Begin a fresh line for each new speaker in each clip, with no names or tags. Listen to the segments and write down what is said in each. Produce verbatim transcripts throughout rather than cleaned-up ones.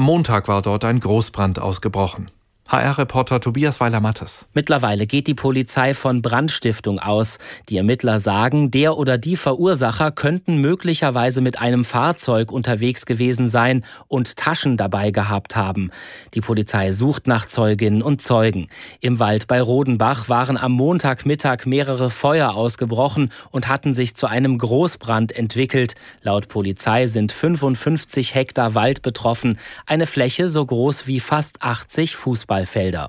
Montag war dort ein Großbrand ausgebrochen. H R-Reporter Tobias Weiler-Mattes.
Mittlerweile geht die Polizei von Brandstiftung aus. Die Ermittler sagen, der oder die Verursacher könnten möglicherweise mit einem Fahrzeug unterwegs gewesen sein und Taschen dabei gehabt haben. Die Polizei sucht nach Zeuginnen und Zeugen. Im Wald bei Rodenbach waren am Montagmittag mehrere Feuer ausgebrochen und hatten sich zu einem Großbrand entwickelt. Laut Polizei sind fünfundfünfzig Hektar Wald betroffen, eine Fläche so groß wie fast achtzig Fußballfelder.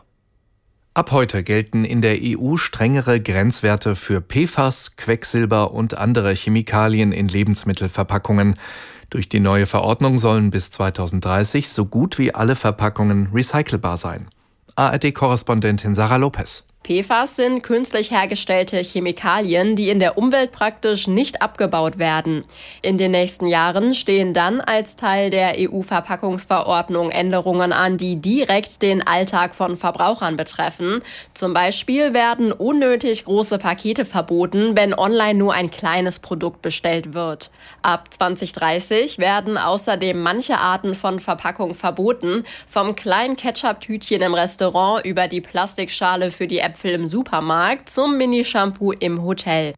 Ab heute gelten in der E U strengere Grenzwerte für P F A S, Quecksilber und andere Chemikalien in Lebensmittelverpackungen. Durch die neue Verordnung sollen bis zweitausenddreißig so gut wie alle Verpackungen recycelbar sein. A R D-Korrespondentin Sarah Lopez.
P F A S sind künstlich hergestellte Chemikalien, die in der Umwelt praktisch nicht abgebaut werden. In den nächsten Jahren stehen dann als Teil der E U-Verpackungsverordnung Änderungen an, die direkt den Alltag von Verbrauchern betreffen. Zum Beispiel werden unnötig große Pakete verboten, wenn online nur ein kleines Produkt bestellt wird. Ab zwanzig dreißig werden außerdem manche Arten von Verpackung verboten, vom kleinen Ketchup-Tütchen im Restaurant über die Plastikschale für die Äpfel im Supermarkt zum Mini-Shampoo im Hotel.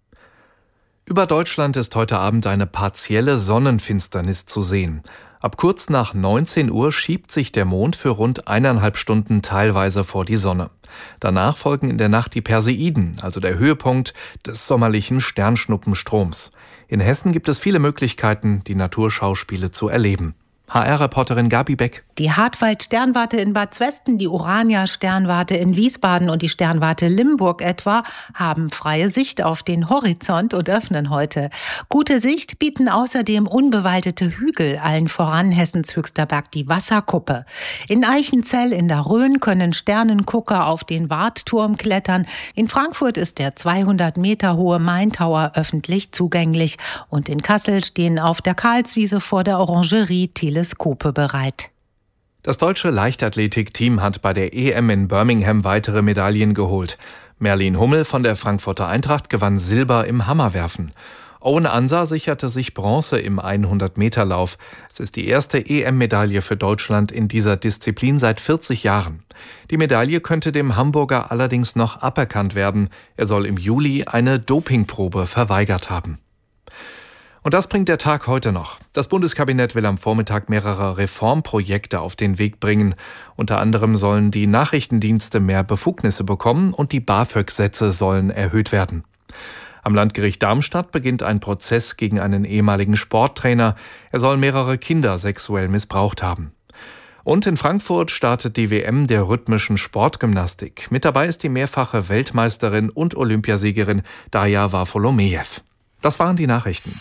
Über Deutschland ist heute Abend eine partielle Sonnenfinsternis zu sehen. Ab kurz nach neunzehn Uhr schiebt sich der Mond für rund eineinhalb Stunden teilweise vor die Sonne. Danach folgen in der Nacht die Perseiden, also der Höhepunkt des sommerlichen Sternschnuppenstroms. In Hessen gibt es viele Möglichkeiten, die Naturschauspiele zu erleben. H R-Reporterin Gabi Beck.
Die Hartwald-Sternwarte in Bad Zwesten, die Urania-Sternwarte in Wiesbaden und die Sternwarte Limburg etwa haben freie Sicht auf den Horizont und öffnen heute. Gute Sicht bieten außerdem unbewaldete Hügel, allen voran Hessens höchster Berg, die Wasserkuppe. In Eichenzell in der Rhön können Sternengucker auf den Wartturm klettern. In Frankfurt ist der zweihundert Meter hohe Main Tower öffentlich zugänglich. Und in Kassel stehen auf der Karlswiese vor der Orangerie Teleskope bereit.
Das deutsche Leichtathletikteam hat bei der E M in Birmingham weitere Medaillen geholt. Merlin Hummel von der Frankfurter Eintracht gewann Silber im Hammerwerfen. Owen Ansa sicherte sich Bronze im hundert Meter Lauf. Es ist die erste E M-Medaille für Deutschland in dieser Disziplin seit vierzig Jahren. Die Medaille könnte dem Hamburger allerdings noch aberkannt werden. Er soll im Juli eine Dopingprobe verweigert haben. Und das bringt der Tag heute noch. Das Bundeskabinett will am Vormittag mehrere Reformprojekte auf den Weg bringen. Unter anderem sollen die Nachrichtendienste mehr Befugnisse bekommen und die BAföG-Sätze sollen erhöht werden. Am Landgericht Darmstadt beginnt ein Prozess gegen einen ehemaligen Sporttrainer. Er soll mehrere Kinder sexuell missbraucht haben. Und in Frankfurt startet die W M der rhythmischen Sportgymnastik. Mit dabei ist die mehrfache Weltmeisterin und Olympiasiegerin Darja Varfolomejew. Das waren die Nachrichten.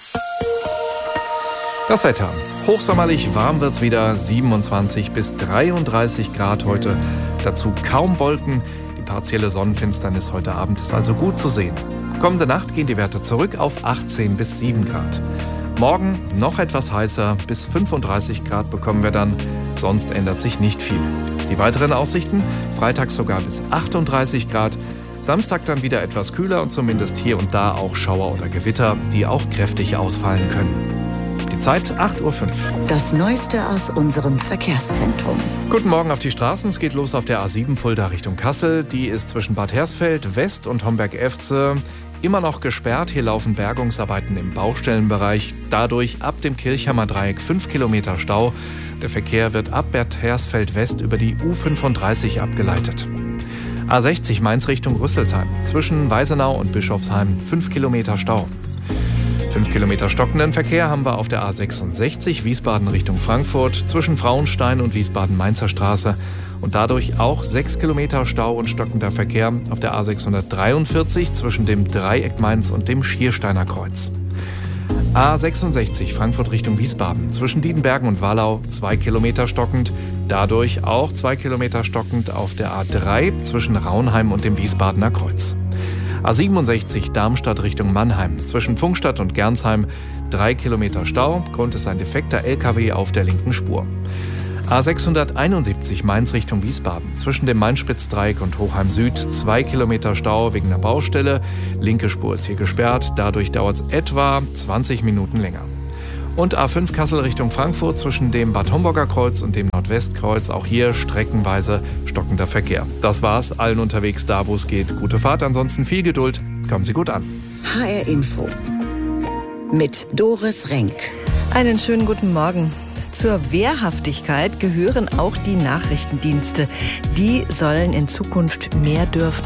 Das Wetter. Hochsommerlich warm wird's wieder, siebenundzwanzig bis dreiunddreißig Grad heute. Dazu kaum Wolken. Die partielle Sonnenfinsternis heute Abend ist also gut zu sehen. Kommende Nacht gehen die Werte zurück auf achtzehn bis sieben Grad. Morgen noch etwas heißer, bis fünfunddreißig Grad bekommen wir dann. Sonst ändert sich nicht viel. Die weiteren Aussichten? Freitag sogar bis achtunddreißig Grad. Samstag dann wieder etwas kühler und zumindest hier und da auch Schauer oder Gewitter, die auch kräftig ausfallen können. Die Zeit acht Uhr fünf.
Das Neueste aus unserem Verkehrszentrum.
Guten Morgen auf die Straßen. Es geht los auf der A sieben Fulda Richtung Kassel. Die ist zwischen Bad Hersfeld West und Homberg-Efze immer noch gesperrt. Hier laufen Bergungsarbeiten im Baustellenbereich. Dadurch ab dem Kirchhammer Dreieck fünf Kilometer Stau. Der Verkehr wird ab Bad Hersfeld West über die U fünfunddreißig abgeleitet. A sechzig Mainz Richtung Rüsselsheim. Zwischen Weisenau und Bischofsheim fünf Kilometer Stau. fünf Kilometer stockenden Verkehr haben wir auf der A sechsundsechzig Wiesbaden Richtung Frankfurt zwischen Frauenstein und Wiesbaden-Mainzer Straße und dadurch auch sechs Kilometer Stau und stockender Verkehr auf der A sechshundertdreiundvierzig zwischen dem Dreieck Mainz und dem Schiersteiner Kreuz. A sechsundsechzig Frankfurt Richtung Wiesbaden zwischen Diedenbergen und Wallau zwei Kilometer stockend, dadurch auch zwei Kilometer stockend auf der A drei zwischen Raunheim und dem Wiesbadener Kreuz. A siebenundsechzig Darmstadt Richtung Mannheim zwischen Pfungstadt und Gernsheim drei Kilometer Stau, Grund ist ein defekter L K W auf der linken Spur. A sechshunderteinundsiebzig Mainz Richtung Wiesbaden zwischen dem Main-Spitz-Dreieck und Hochheim Süd zwei Kilometer Stau wegen einer Baustelle. Linke Spur ist hier gesperrt, dadurch dauert es etwa zwanzig Minuten länger. Und A fünf Kassel Richtung Frankfurt zwischen dem Bad Homburger Kreuz und dem Nordwestkreuz. Auch hier streckenweise stockender Verkehr. Das war's. Allen unterwegs da, wo es geht. Gute Fahrt, ansonsten viel Geduld. Kommen Sie gut an.
H R Info mit Doris Renk.
Einen schönen guten Morgen. Zur Wehrhaftigkeit gehören auch die Nachrichtendienste. Die sollen in Zukunft mehr dürfen.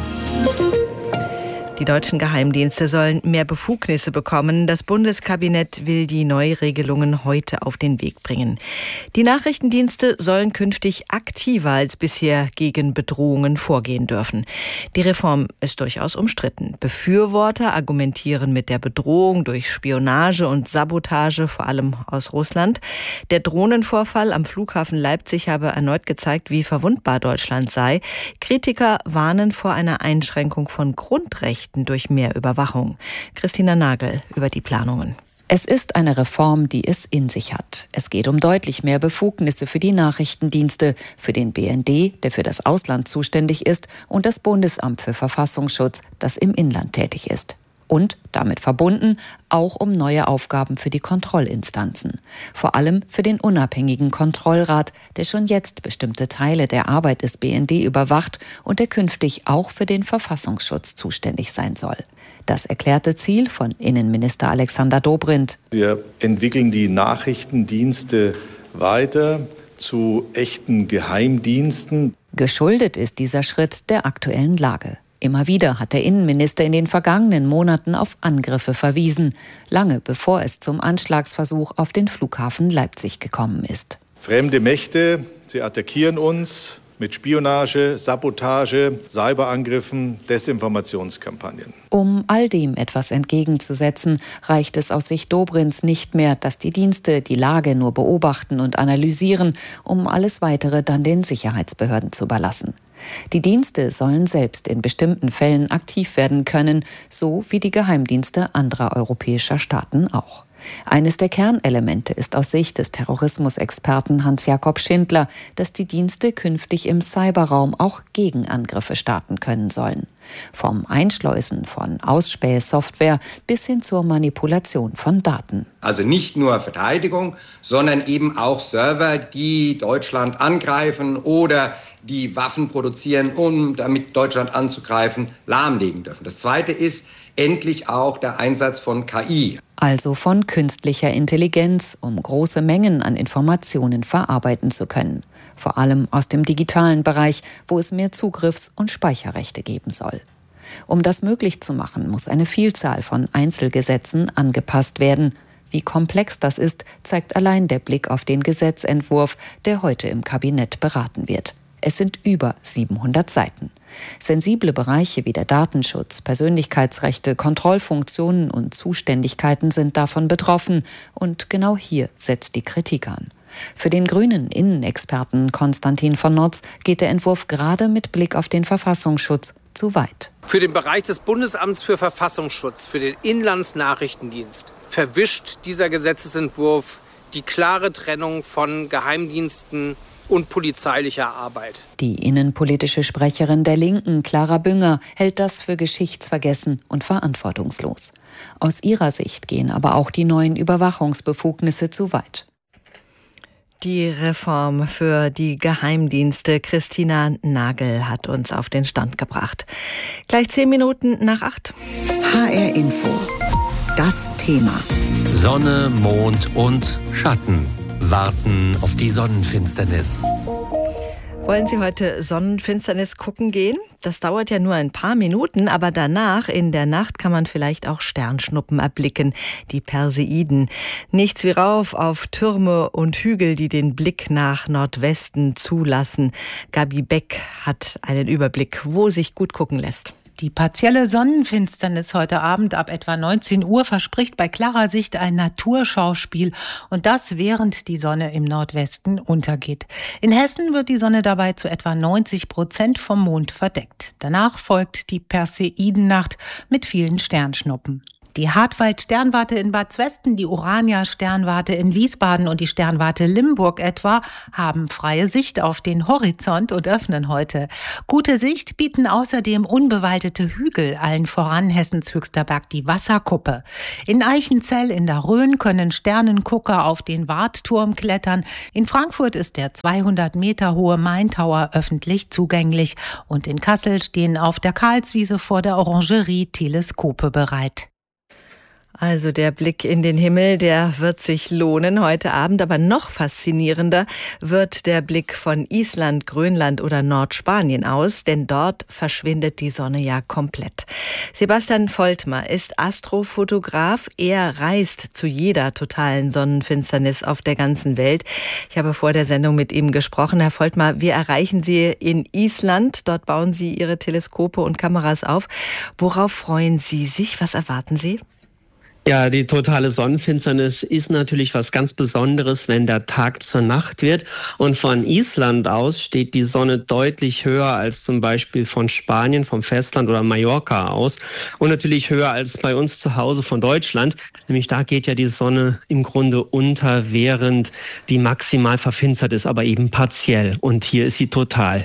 Die deutschen Geheimdienste sollen mehr Befugnisse bekommen. Das Bundeskabinett will die Neuregelungen heute auf den Weg bringen. Die Nachrichtendienste sollen künftig aktiver als bisher gegen Bedrohungen vorgehen dürfen. Die Reform ist durchaus umstritten. Befürworter argumentieren mit der Bedrohung durch Spionage und Sabotage, vor allem aus Russland. Der Drohnenvorfall am Flughafen Leipzig habe erneut gezeigt, wie verwundbar Deutschland sei. Kritiker warnen vor einer Einschränkung von Grundrechten durch mehr Überwachung. Christina Nagel über die Planungen.
Es ist eine Reform, die es in sich hat. Es geht um deutlich mehr Befugnisse für die Nachrichtendienste, für den B N D, der für das Ausland zuständig ist, und das Bundesamt für Verfassungsschutz, das im Inland tätig ist. Und, damit verbunden, auch um neue Aufgaben für die Kontrollinstanzen. Vor allem für den unabhängigen Kontrollrat, der schon jetzt bestimmte Teile der Arbeit des B N D überwacht und der künftig auch für den Verfassungsschutz zuständig sein soll. Das erklärte Ziel von Innenminister Alexander Dobrindt.
Wir entwickeln die Nachrichtendienste weiter zu echten Geheimdiensten.
Geschuldet ist dieser Schritt der aktuellen Lage. Immer wieder hat der Innenminister in den vergangenen Monaten auf Angriffe verwiesen, lange bevor es zum Anschlagsversuch auf den Flughafen Leipzig gekommen ist.
Fremde Mächte, sie attackieren uns mit Spionage, Sabotage, Cyberangriffen, Desinformationskampagnen.
Um all dem etwas entgegenzusetzen, reicht es aus Sicht Dobrindts nicht mehr, dass die Dienste die Lage nur beobachten und analysieren, um alles Weitere dann den Sicherheitsbehörden zu überlassen. Die Dienste sollen selbst in bestimmten Fällen aktiv werden können, so wie die Geheimdienste anderer europäischer Staaten auch. Eines der Kernelemente ist aus Sicht des Terrorismusexperten Hans-Jakob Schindler, dass die Dienste künftig im Cyberraum auch Gegenangriffe starten können sollen. Vom Einschleusen von Ausspähsoftware bis hin zur Manipulation von Daten.
Also nicht nur Verteidigung, sondern eben auch Server, die Deutschland angreifen oder die Waffen produzieren, um damit Deutschland anzugreifen, lahmlegen dürfen. Das Zweite ist endlich auch der Einsatz von K I.
Also von künstlicher Intelligenz, um große Mengen an Informationen verarbeiten zu können. Vor allem aus dem digitalen Bereich, wo es mehr Zugriffs- und Speicherrechte geben soll. Um das möglich zu machen, muss eine Vielzahl von Einzelgesetzen angepasst werden. Wie komplex das ist, zeigt allein der Blick auf den Gesetzentwurf, der heute im Kabinett beraten wird. Es sind über siebenhundert Seiten. Sensible Bereiche wie der Datenschutz, Persönlichkeitsrechte, Kontrollfunktionen und Zuständigkeiten sind davon betroffen. Und genau hier setzt die Kritik an. Für den grünen Innenexperten Konstantin von Notz geht der Entwurf gerade mit Blick auf den Verfassungsschutz zu weit.
Für den Bereich des Bundesamts für Verfassungsschutz, für den Inlandsnachrichtendienst, verwischt dieser Gesetzesentwurf die klare Trennung von Geheimdiensten und polizeilicher Arbeit.
Die innenpolitische Sprecherin der Linken, Clara Bünger, hält das für geschichtsvergessen und verantwortungslos. Aus ihrer Sicht gehen aber auch die neuen Überwachungsbefugnisse zu weit.
Die Reform für die Geheimdienste. Christina Nagel hat uns auf den Stand gebracht. Gleich zehn Minuten nach acht.
H R Info. Das Thema.
Sonne, Mond und Schatten warten auf die Sonnenfinsternis.
Wollen Sie heute Sonnenfinsternis gucken gehen? Das dauert ja nur ein paar Minuten, aber danach, in der Nacht, kann man vielleicht auch Sternschnuppen erblicken, die Perseiden. Nichts wie rauf auf Türme und Hügel, die den Blick nach Nordwesten zulassen. Gabi Beck hat einen Überblick, wo sich gut gucken lässt.
Die partielle Sonnenfinsternis heute Abend ab etwa neunzehn Uhr verspricht bei klarer Sicht ein Naturschauspiel. Und das, während die Sonne im Nordwesten untergeht. In Hessen wird die Sonne dabei zu etwa neunzig Prozent vom Mond verdeckt. Danach folgt die Perseidennacht mit vielen Sternschnuppen. Die Hartwald-Sternwarte in Bad Zwesten, die Urania-Sternwarte in Wiesbaden und die Sternwarte Limburg etwa haben freie Sicht auf den Horizont und öffnen heute. Gute Sicht bieten außerdem unbewaldete Hügel, allen voran Hessens höchster Berg, die Wasserkuppe. In Eichenzell in der Rhön können Sternengucker auf den Wartturm klettern. In Frankfurt ist der zweihundert Meter hohe Main Tower öffentlich zugänglich. Und in Kassel stehen auf der Karlswiese vor der Orangerie Teleskope bereit.
Also der Blick in den Himmel, der wird sich lohnen heute Abend. Aber noch faszinierender wird der Blick von Island, Grönland oder Nordspanien aus, denn dort verschwindet die Sonne ja komplett. Sebastian Voltmar ist Astrofotograf. Er reist zu jeder totalen Sonnenfinsternis auf der ganzen Welt. Ich habe vor der Sendung mit ihm gesprochen. Herr Voltmar, wir erreichen Sie in Island. Dort bauen Sie Ihre Teleskope und Kameras auf. Worauf freuen Sie sich? Was erwarten Sie?
Ja, die totale Sonnenfinsternis ist natürlich was ganz Besonderes, wenn der Tag zur Nacht wird. Und von Island aus steht die Sonne deutlich höher als zum Beispiel von Spanien, vom Festland oder Mallorca aus. Und natürlich höher als bei uns zu Hause von Deutschland. Nämlich da geht ja die Sonne im Grunde unter, während die maximal verfinstert ist, aber eben partiell. Und hier ist sie total.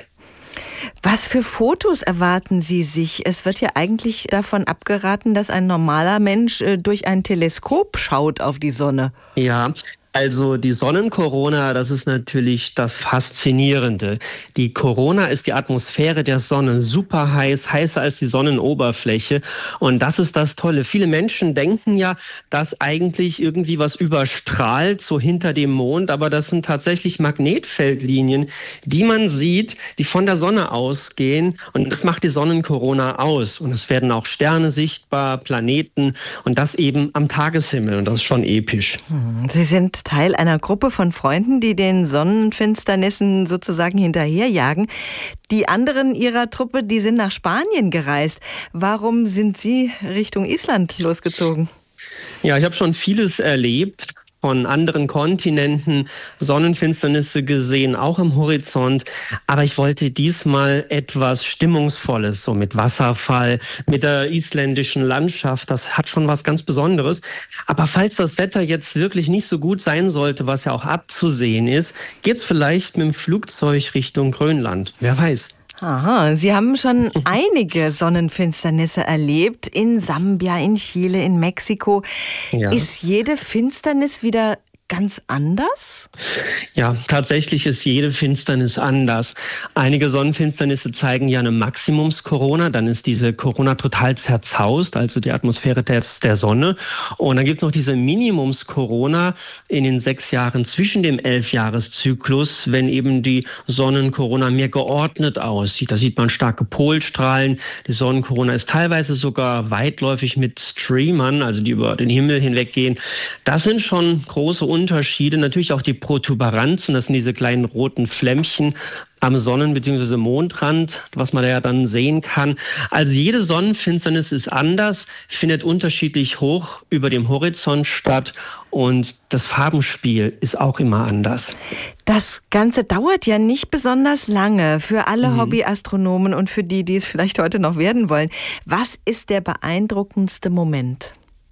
Was für Fotos erwarten Sie sich? Es wird ja eigentlich davon abgeraten, dass ein normaler Mensch durch ein Teleskop schaut auf die Sonne.
Ja. Also die Sonnenkorona, das ist natürlich das Faszinierende. Die Korona ist die Atmosphäre der Sonne, super heiß, heißer als die Sonnenoberfläche. Und das ist das Tolle. Viele Menschen denken ja, dass eigentlich irgendwie was überstrahlt, so hinter dem Mond. Aber das sind tatsächlich Magnetfeldlinien, die man sieht, die von der Sonne ausgehen. Und das macht die Sonnenkorona aus. Und es werden auch Sterne sichtbar, Planeten. Und das eben am Tageshimmel. Und das ist schon episch.
Sie sind Teil einer Gruppe von Freunden, die den Sonnenfinsternissen sozusagen hinterherjagen. Die anderen ihrer Truppe, die sind nach Spanien gereist. Warum sind Sie Richtung Island losgezogen?
Ja, ich habe schon vieles erlebt. Von anderen Kontinenten, Sonnenfinsternisse gesehen, auch am Horizont. Aber ich wollte diesmal etwas Stimmungsvolles, so mit Wasserfall, mit der isländischen Landschaft. Das hat schon was ganz Besonderes. Aber falls das Wetter jetzt wirklich nicht so gut sein sollte, was ja auch abzusehen ist, geht's vielleicht mit dem Flugzeug Richtung Grönland. Wer weiß.
Aha, Sie haben schon einige Sonnenfinsternisse erlebt, in Sambia, in Chile, in Mexiko. Ja. Ist jede Finsternis wieder ganz anders?
Ja, tatsächlich ist jede Finsternis anders. Einige Sonnenfinsternisse zeigen ja eine Maximums-Corona, dann ist diese Corona total zerzaust, also die Atmosphäre der, der Sonne. Und dann gibt es noch diese Minimums-Corona in den sechs Jahren zwischen dem Elfjahreszyklus, wenn eben die Sonnenkorona mehr geordnet aussieht. Da sieht man starke Polstrahlen. Die Sonnenkorona ist teilweise sogar weitläufig mit Streamern, also die über den Himmel hinweggehen. Das sind schon große Unterschiede. Natürlich auch die Protuberanzen, das sind diese kleinen roten Flämmchen am Sonnen- bzw. Mondrand, was man da ja dann sehen kann. Also jede Sonnenfinsternis ist anders, findet unterschiedlich hoch über dem Horizont statt und das Farbenspiel ist auch immer anders.
Das Ganze dauert ja nicht besonders lange für alle mhm. Hobbyastronomen und für die, die es vielleicht heute noch werden wollen. Was ist der beeindruckendste Moment?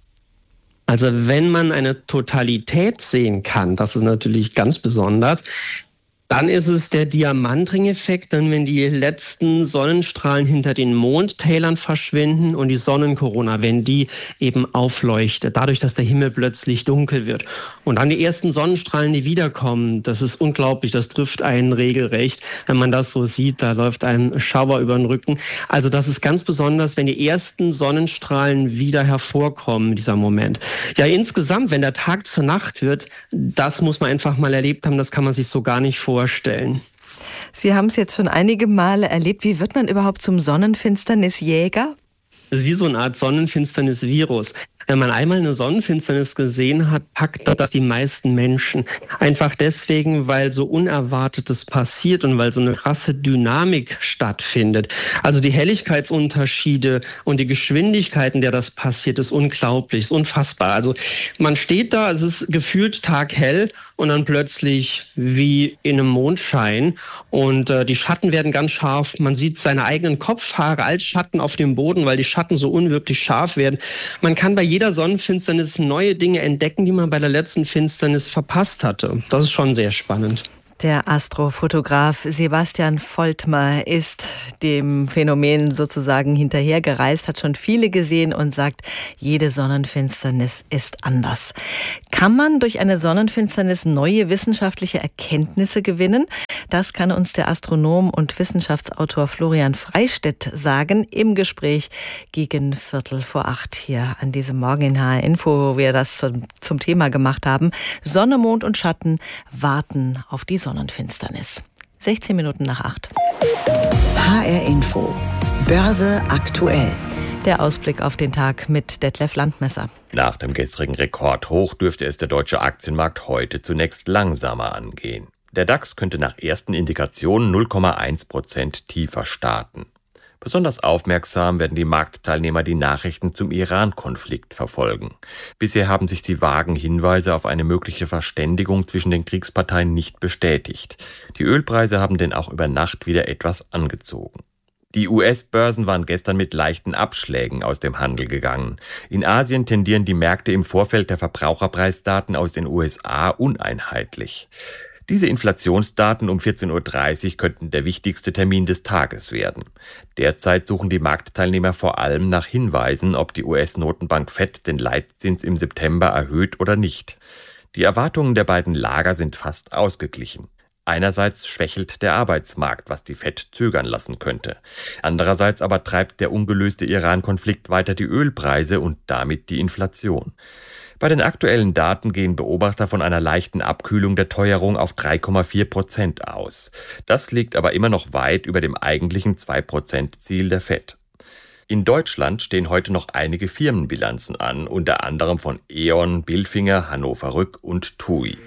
Also wenn man eine Totalität sehen kann, das ist natürlich ganz besonders, dann ist es der Diamantring-Effekt, dann wenn die letzten Sonnenstrahlen hinter den Mondtälern verschwinden und die Sonnenkorona, wenn die eben aufleuchtet, dadurch, dass der Himmel plötzlich dunkel wird. Und dann die ersten Sonnenstrahlen, die wiederkommen, das ist unglaublich, das trifft einen regelrecht. Wenn man das so sieht, da läuft ein Schauer über den Rücken. Also das ist ganz besonders, wenn die ersten Sonnenstrahlen wieder hervorkommen, dieser Moment. Ja, insgesamt, wenn der Tag zur Nacht wird, das muss man einfach mal erlebt haben, das kann man sich so gar nicht vorstellen. vorstellen.
Sie haben es jetzt schon einige Male erlebt. Wie wird man überhaupt zum Sonnenfinsternisjäger?
Das ist wie so eine Art Sonnenfinsternis-Virus. Wenn man einmal eine Sonnenfinsternis gesehen hat, packt das die meisten Menschen. Einfach deswegen, weil so Unerwartetes passiert und weil so eine krasse Dynamik stattfindet. Also die Helligkeitsunterschiede und die Geschwindigkeiten, der das passiert, ist unglaublich, ist unfassbar. Also man steht da, es ist gefühlt taghell und dann plötzlich wie in einem Mondschein. Und äh, die Schatten werden ganz scharf. Man sieht seine eigenen Kopfhaare als Schatten auf dem Boden, weil die Schatten so unwirklich scharf werden. Man kann bei jeder Sonnenfinsternis neue Dinge entdecken, die man bei der letzten Finsternis verpasst hatte. Das ist schon sehr spannend.
Der Astrofotograf Sebastian Voltmer ist dem Phänomen sozusagen hinterhergereist, hat schon viele gesehen und sagt, jede Sonnenfinsternis ist anders. Kann man durch eine Sonnenfinsternis neue wissenschaftliche Erkenntnisse gewinnen? Das kann uns der Astronom und Wissenschaftsautor Florian Freistedt sagen im Gespräch gegen Viertel vor acht hier an diesem Morgen in H R Info, wo wir das zum, zum Thema gemacht haben. Sonne, Mond und Schatten warten auf die Sonnenfinsternis. sechzehn Minuten nach acht.
H R Info. Börse aktuell.
Der Ausblick auf den Tag mit Detlef Landmesser.
Nach dem gestrigen Rekordhoch dürfte es der deutsche Aktienmarkt heute zunächst langsamer angehen. Der DAX könnte nach ersten Indikationen null Komma eins Prozent tiefer starten. Besonders aufmerksam werden die Marktteilnehmer die Nachrichten zum Iran-Konflikt verfolgen. Bisher haben sich die vagen Hinweise auf eine mögliche Verständigung zwischen den Kriegsparteien nicht bestätigt. Die Ölpreise haben denn auch über Nacht wieder etwas angezogen. Die U S-Börsen waren gestern mit leichten Abschlägen aus dem Handel gegangen. In Asien tendieren die Märkte im Vorfeld der Verbraucherpreisdaten aus den U S A uneinheitlich. Diese Inflationsdaten um vierzehn Uhr dreißig könnten der wichtigste Termin des Tages werden. Derzeit suchen die Marktteilnehmer vor allem nach Hinweisen, ob die U S-Notenbank Fed den Leitzins im September erhöht oder nicht. Die Erwartungen der beiden Lager sind fast ausgeglichen. Einerseits schwächelt der Arbeitsmarkt, was die Fed zögern lassen könnte. Andererseits aber treibt der ungelöste Iran-Konflikt weiter die Ölpreise und damit die Inflation. Bei den aktuellen Daten gehen Beobachter von einer leichten Abkühlung der Teuerung auf drei Komma vier Prozent aus. Das liegt aber immer noch weit über dem eigentlichen zwei Prozent Ziel der Fed. In Deutschland stehen heute noch einige Firmenbilanzen an, unter anderem von E.ON, Bilfinger, Hannover Rück und T U I.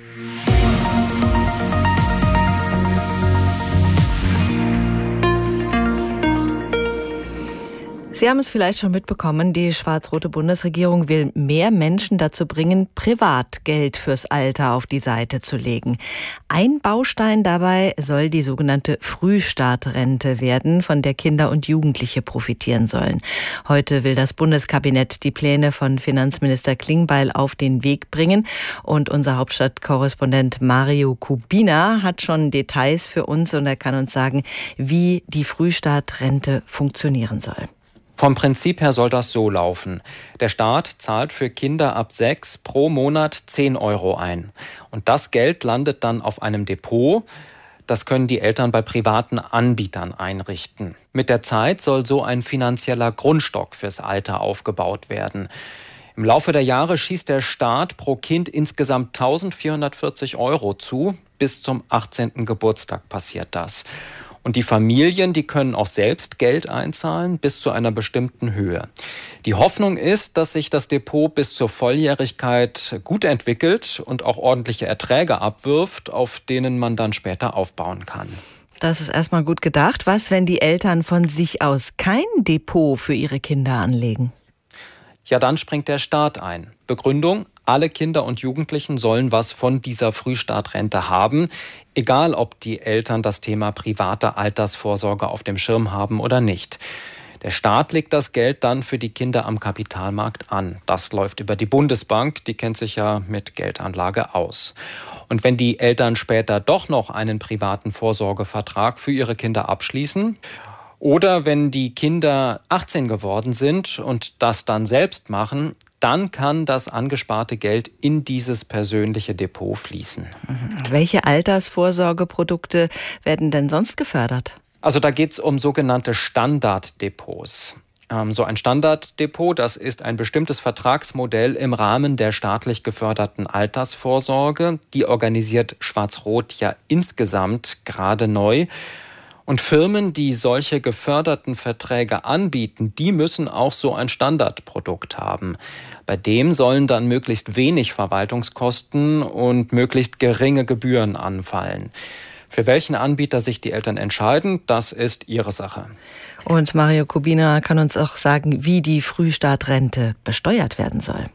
Sie haben es vielleicht schon mitbekommen, die schwarz-rote Bundesregierung will mehr Menschen dazu bringen, Privatgeld fürs Alter auf die Seite zu legen. Ein Baustein dabei soll die sogenannte Frühstartrente werden, von der Kinder und Jugendliche profitieren sollen. Heute will das Bundeskabinett die Pläne von Finanzminister Klingbeil auf den Weg bringen. Und unser Hauptstadtkorrespondent Mario Kubina hat schon Details für uns und er kann uns sagen, wie die Frühstartrente funktionieren soll.
Vom Prinzip her soll das so laufen. Der Staat zahlt für Kinder ab sechs pro Monat zehn Euro ein. Und das Geld landet dann auf einem Depot. Das können die Eltern bei privaten Anbietern einrichten. Mit der Zeit soll so ein finanzieller Grundstock fürs Alter aufgebaut werden. Im Laufe der Jahre schießt der Staat pro Kind insgesamt eintausendvierhundertvierzig Euro zu. Bis zum achtzehnten Geburtstag passiert das. Und die Familien, die können auch selbst Geld einzahlen bis zu einer bestimmten Höhe. Die Hoffnung ist, dass sich das Depot bis zur Volljährigkeit gut entwickelt und auch ordentliche Erträge abwirft, auf denen man dann später aufbauen kann.
Das ist erstmal gut gedacht. Was, wenn die Eltern von sich aus kein Depot für ihre Kinder anlegen?
Ja, dann springt der Staat ein. Begründung: Alle Kinder und Jugendlichen sollen was von dieser Frühstartrente haben, egal ob die Eltern das Thema private Altersvorsorge auf dem Schirm haben oder nicht. Der Staat legt das Geld dann für die Kinder am Kapitalmarkt an. Das läuft über die Bundesbank, die kennt sich ja mit Geldanlage aus. Und wenn die Eltern später doch noch einen privaten Vorsorgevertrag für ihre Kinder abschließen, oder wenn die Kinder achtzehn geworden sind und das dann selbst machen, dann kann das angesparte Geld in dieses persönliche Depot fließen.
Welche Altersvorsorgeprodukte werden denn sonst gefördert?
Also da geht es um sogenannte Standarddepots. Ähm, so ein Standarddepot, das ist ein bestimmtes Vertragsmodell im Rahmen der staatlich geförderten Altersvorsorge. Die organisiert Schwarz-Rot ja insgesamt gerade neu. Und Firmen, die solche geförderten Verträge anbieten, die müssen auch so ein Standardprodukt haben. Bei dem sollen dann möglichst wenig Verwaltungskosten und möglichst geringe Gebühren anfallen. Für welchen Anbieter sich die Eltern entscheiden, das ist ihre Sache.
Und Mario Kubina kann uns auch sagen, wie die Frühstartrente besteuert werden soll.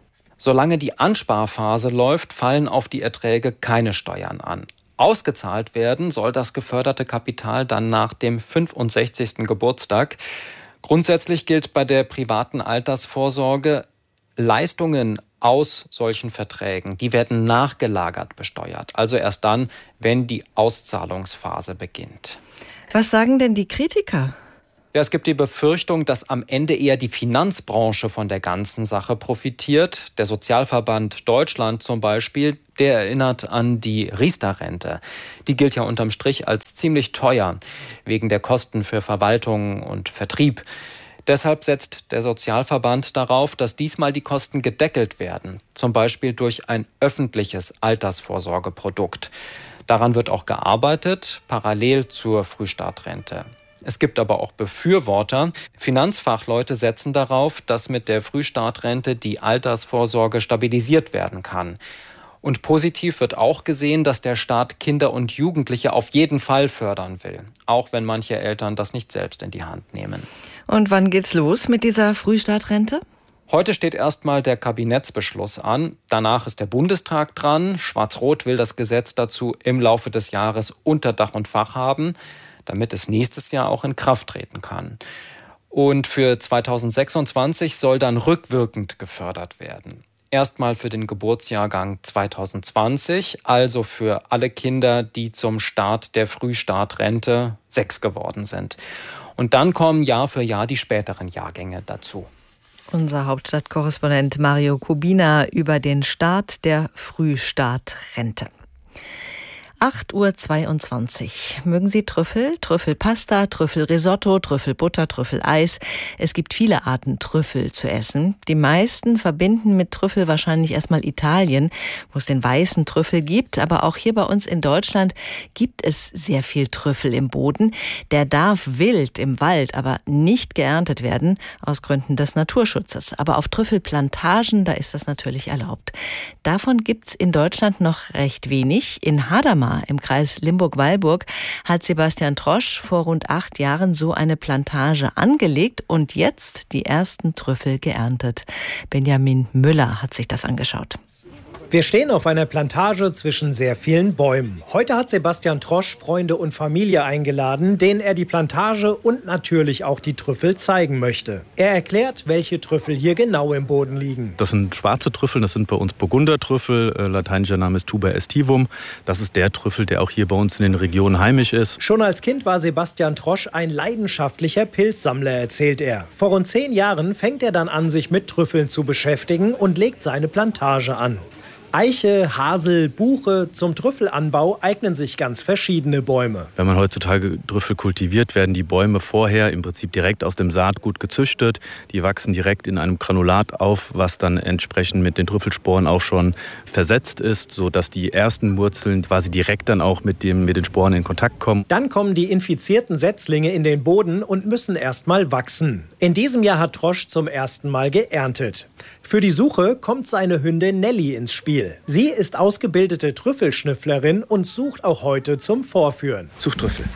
Solange die Ansparphase läuft, fallen auf die Erträge keine Steuern an. Ausgezahlt werden soll das geförderte Kapital dann nach dem fünfundsechzigsten Geburtstag. Grundsätzlich gilt bei der privaten Altersvorsorge, Leistungen aus solchen Verträgen, die werden nachgelagert besteuert. Also erst dann, wenn die Auszahlungsphase beginnt.
Was sagen denn die Kritiker?
Ja, es gibt die Befürchtung, dass am Ende eher die Finanzbranche von der ganzen Sache profitiert. Der Sozialverband Deutschland zum Beispiel, der erinnert an die Riester-Rente. Die gilt ja unterm Strich als ziemlich teuer, wegen der Kosten für Verwaltung und Vertrieb. Deshalb setzt der Sozialverband darauf, dass diesmal die Kosten gedeckelt werden, zum Beispiel durch ein öffentliches Altersvorsorgeprodukt. Daran wird auch gearbeitet, parallel zur Frühstartrente. Es gibt aber auch Befürworter. Finanzfachleute setzen darauf, dass mit der Frühstartrente die Altersvorsorge stabilisiert werden kann. Und positiv wird auch gesehen, dass der Staat Kinder und Jugendliche auf jeden Fall fördern will, auch wenn manche Eltern das nicht selbst in die Hand nehmen.
Und wann geht's los mit dieser Frühstartrente?
Heute steht erstmal der Kabinettsbeschluss an. Danach ist der Bundestag dran. Schwarz-Rot will das Gesetz dazu im Laufe des Jahres unter Dach und Fach haben, damit es nächstes Jahr auch in Kraft treten kann. Und für zweitausendsechsundzwanzig soll dann rückwirkend gefördert werden. Erstmal für den Geburtsjahrgang zweitausendzwanzig, also für alle Kinder, die zum Start der Frühstartrente sechs geworden sind. Und dann kommen Jahr für Jahr die späteren Jahrgänge dazu.
Unser Hauptstadtkorrespondent Mario Kubina über den Start der Frühstartrente. acht Uhr zweiundzwanzig. Mögen Sie Trüffel? Trüffelpasta, Trüffelrisotto, Trüffelbutter, Trüffeleis. Es gibt viele Arten, Trüffel zu essen. Die meisten verbinden mit Trüffel wahrscheinlich erstmal Italien, wo es den weißen Trüffel gibt. Aber auch hier bei uns in Deutschland gibt es sehr viel Trüffel im Boden. Der darf wild im Wald aber nicht geerntet werden, aus Gründen des Naturschutzes. Aber auf Trüffelplantagen, da ist das natürlich erlaubt. Davon gibt's in Deutschland noch recht wenig. In Hadamar im Kreis Limburg-Weilburg hat Sebastian Trosch vor rund acht Jahren so eine Plantage angelegt und jetzt die ersten Trüffel geerntet. Benjamin Müller hat sich das angeschaut.
Wir stehen auf einer Plantage zwischen sehr vielen Bäumen. Heute hat Sebastian Trosch Freunde und Familie eingeladen, denen er die Plantage und natürlich auch die Trüffel zeigen möchte. Er erklärt, welche Trüffel hier genau im Boden liegen.
Das sind schwarze Trüffel, das sind bei uns Burgundertrüffel. Äh, lateinischer Name ist Tuber aestivum. Das ist der Trüffel, der auch hier bei uns in den Regionen heimisch ist.
Schon als Kind war Sebastian Trosch ein leidenschaftlicher Pilzsammler, erzählt er. Vor rund zehn Jahren fängt er dann an, sich mit Trüffeln zu beschäftigen und legt seine Plantage an. Eiche, Hasel, Buche, zum Trüffelanbau eignen sich ganz verschiedene Bäume.
Wenn man heutzutage Trüffel kultiviert, werden die Bäume vorher im Prinzip direkt aus dem Saatgut gezüchtet. Die wachsen direkt in einem Granulat auf, was dann entsprechend mit den Trüffelsporen auch schon versetzt ist, sodass die ersten Wurzeln quasi direkt dann auch mit, dem, mit den Sporen in Kontakt kommen.
Dann kommen die infizierten Setzlinge in den Boden und müssen erst mal wachsen. In diesem Jahr hat Trosch zum ersten Mal geerntet. Für die Suche kommt seine Hündin Nelly ins Spiel. Sie ist ausgebildete Trüffelschnüfflerin und sucht auch heute zum Vorführen.
Sucht Trüffel.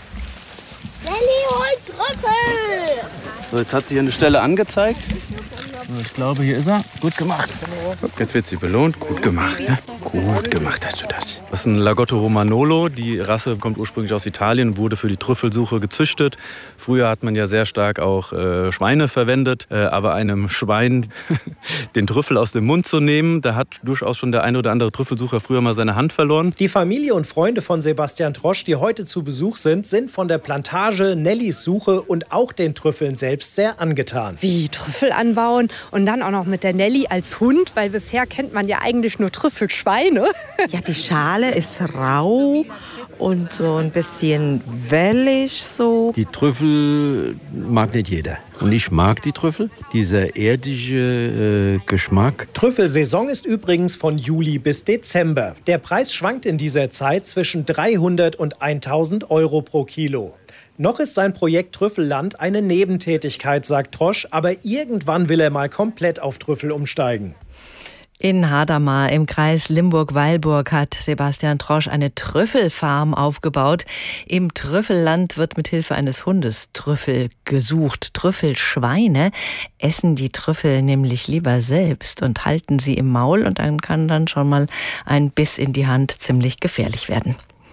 Nelly holt Trüffel!
So, jetzt hat sich eine Stelle angezeigt. Ich glaube, hier ist er. Gut gemacht.
Jetzt wird sie belohnt. Gut gemacht. Ne? Gut gemacht hast du das. Das ist ein Lagotto Romagnolo. Die Rasse kommt ursprünglich aus Italien, wurde für die Trüffelsuche gezüchtet. Früher hat man ja sehr stark auch äh, Schweine verwendet. Äh, aber einem Schwein den Trüffel aus dem Mund zu nehmen, da hat durchaus schon der eine oder andere Trüffelsucher früher mal seine Hand verloren.
Die Familie und Freunde von Sebastian Trosch, die heute zu Besuch sind, sind von der Plantage, Nellys Suche und auch den Trüffeln selbst sehr angetan.
Wie Trüffel anbauen und dann auch noch mit der Nelly als Hund, weil bisher kennt man ja eigentlich nur Trüffelschweine.
Ja, die Schale ist rau und so ein bisschen wellig so.
Die Trüffel mag nicht jeder. Und ich mag die Trüffel, dieser erdige äh, Geschmack.
Trüffelsaison ist übrigens von Juli bis Dezember. Der Preis schwankt in dieser Zeit zwischen dreihundert und tausend Euro pro Kilo. Noch ist sein Projekt Trüffelland eine Nebentätigkeit, sagt Trosch, aber irgendwann will er mal komplett auf Trüffel umsteigen.
In Hadamar im Kreis Limburg-Weilburg hat Sebastian Trosch eine Trüffelfarm aufgebaut. Im Trüffelland wird mit Hilfe eines Hundes Trüffel gesucht. Trüffelschweine essen die Trüffel nämlich lieber selbst und halten sie im Maul, und dann kann dann schon mal ein Biss in die Hand ziemlich gefährlich werden.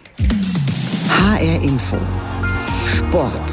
H R Info Sport.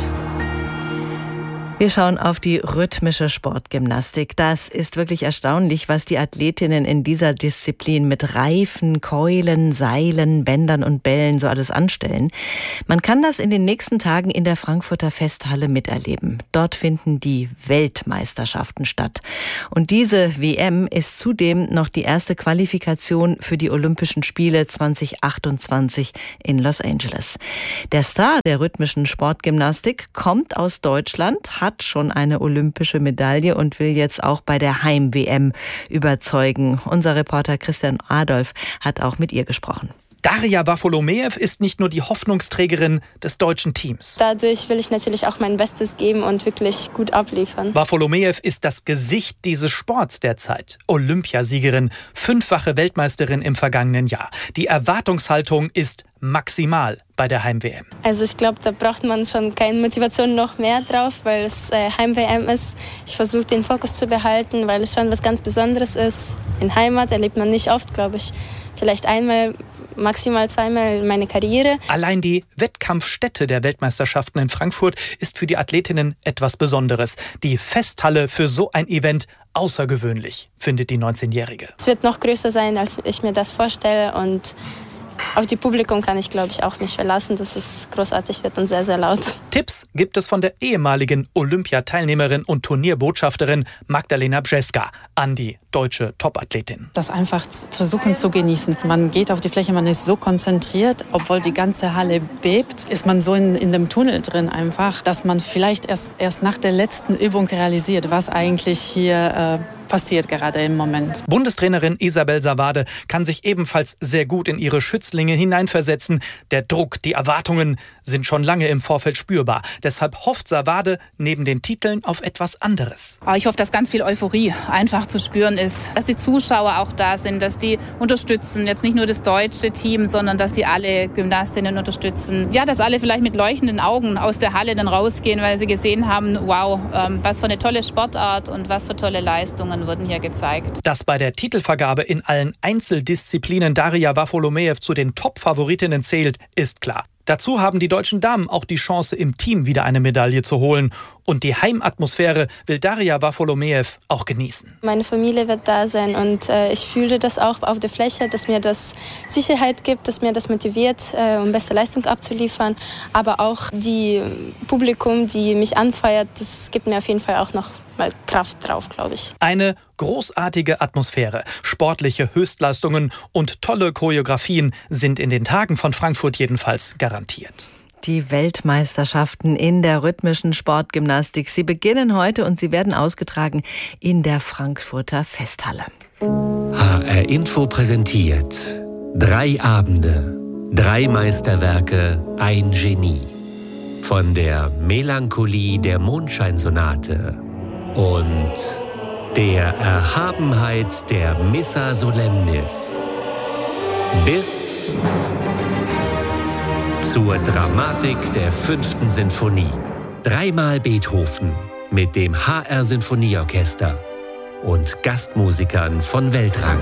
Wir schauen auf die rhythmische Sportgymnastik. Das ist wirklich erstaunlich, was die Athletinnen in dieser Disziplin mit Reifen, Keulen, Seilen, Bändern und Bällen so alles anstellen. Man kann das in den nächsten Tagen in der Frankfurter Festhalle miterleben. Dort finden die Weltmeisterschaften statt. Und diese W M ist zudem noch die erste Qualifikation für die Olympischen Spiele zwanzig achtundzwanzig in Los Angeles. Der Star der rhythmischen Sportgymnastik kommt aus Deutschland, hat schon eine olympische Medaille und will jetzt auch bei der Heim-W M überzeugen. Unser Reporter Christian Adolf hat auch mit ihr gesprochen.
Daria Wafolomeev ist nicht nur die Hoffnungsträgerin des deutschen Teams.
Dadurch will ich natürlich auch mein Bestes geben und wirklich gut abliefern.
Wafolomeev ist das Gesicht dieses Sports derzeit. Olympiasiegerin, fünffache Weltmeisterin im vergangenen Jahr. Die Erwartungshaltung ist maximal bei der Heim-W M.
Also ich glaube, da braucht man schon keine Motivation noch mehr drauf, weil es äh, Heim-W M ist. Ich versuche den Fokus zu behalten, weil es schon was ganz Besonderes ist. In Heimat erlebt man nicht oft, glaube ich. Vielleicht einmal, maximal zweimal in meine Karriere.
Allein die Wettkampfstätte der Weltmeisterschaften in Frankfurt ist für die Athletinnen etwas Besonderes. Die Festhalle für so ein Event außergewöhnlich, findet die neunzehnjährige.
Es wird noch größer sein, als ich mir das vorstelle, und auf die Publikum kann ich, glaube ich, auch mich verlassen, dass es großartig wird und sehr, sehr laut.
Tipps gibt es von der ehemaligen Olympiateilnehmerin und Turnierbotschafterin Magdalena Brzeska an die deutsche Topathletin.
Das einfach versuchen zu genießen. Man geht auf die Fläche, man ist so konzentriert, obwohl die ganze Halle bebt, ist man so in, in dem Tunnel drin einfach, dass man vielleicht erst, erst nach der letzten Übung realisiert, was eigentlich hier äh, passiert gerade im Moment.
Bundestrainerin Isabel Savade kann sich ebenfalls sehr gut in ihre Schützlinge hineinversetzen. Der Druck, die Erwartungen sind schon lange im Vorfeld spürbar. Deshalb hofft Savade neben den Titeln auf etwas anderes.
Ich hoffe, dass ganz viel Euphorie einfach zu spüren ist, dass die Zuschauer auch da sind, dass die unterstützen, jetzt nicht nur das deutsche Team, sondern dass die alle Gymnastinnen unterstützen. Ja, dass alle vielleicht mit leuchtenden Augen aus der Halle dann rausgehen, weil sie gesehen haben, wow, was für eine tolle Sportart und was für tolle Leistungen wurden hier gezeigt.
Dass bei der Titelvergabe in allen Einzeldisziplinen Daria Wafolomeev zu den Top-Favoritinnen zählt, ist klar. Dazu haben die deutschen Damen auch die Chance, im Team wieder eine Medaille zu holen. Und die Heimatmosphäre will Daria Wafolomeev auch genießen.
Meine Familie wird da sein und äh, ich fühle das auch auf der Fläche, dass mir das Sicherheit gibt, dass mir das motiviert, äh, um beste Leistung abzuliefern. Aber auch die Publikum, die mich anfeuert, das gibt mir auf jeden Fall auch noch mal Kraft drauf, glaube ich.
Eine großartige Atmosphäre, sportliche Höchstleistungen und tolle Choreografien sind in den Tagen von Frankfurt jedenfalls garantiert.
Die Weltmeisterschaften in der rhythmischen Sportgymnastik. Sie beginnen heute und sie werden ausgetragen in der Frankfurter Festhalle.
H R Info präsentiert drei Abende, drei Meisterwerke, ein Genie. Von der Melancholie der Mondscheinsonate und der Erhabenheit der Missa Solemnis bis zur Dramatik der fünften Sinfonie. Dreimal Beethoven mit dem H R Sinfonieorchester und Gastmusikern von Weltrang.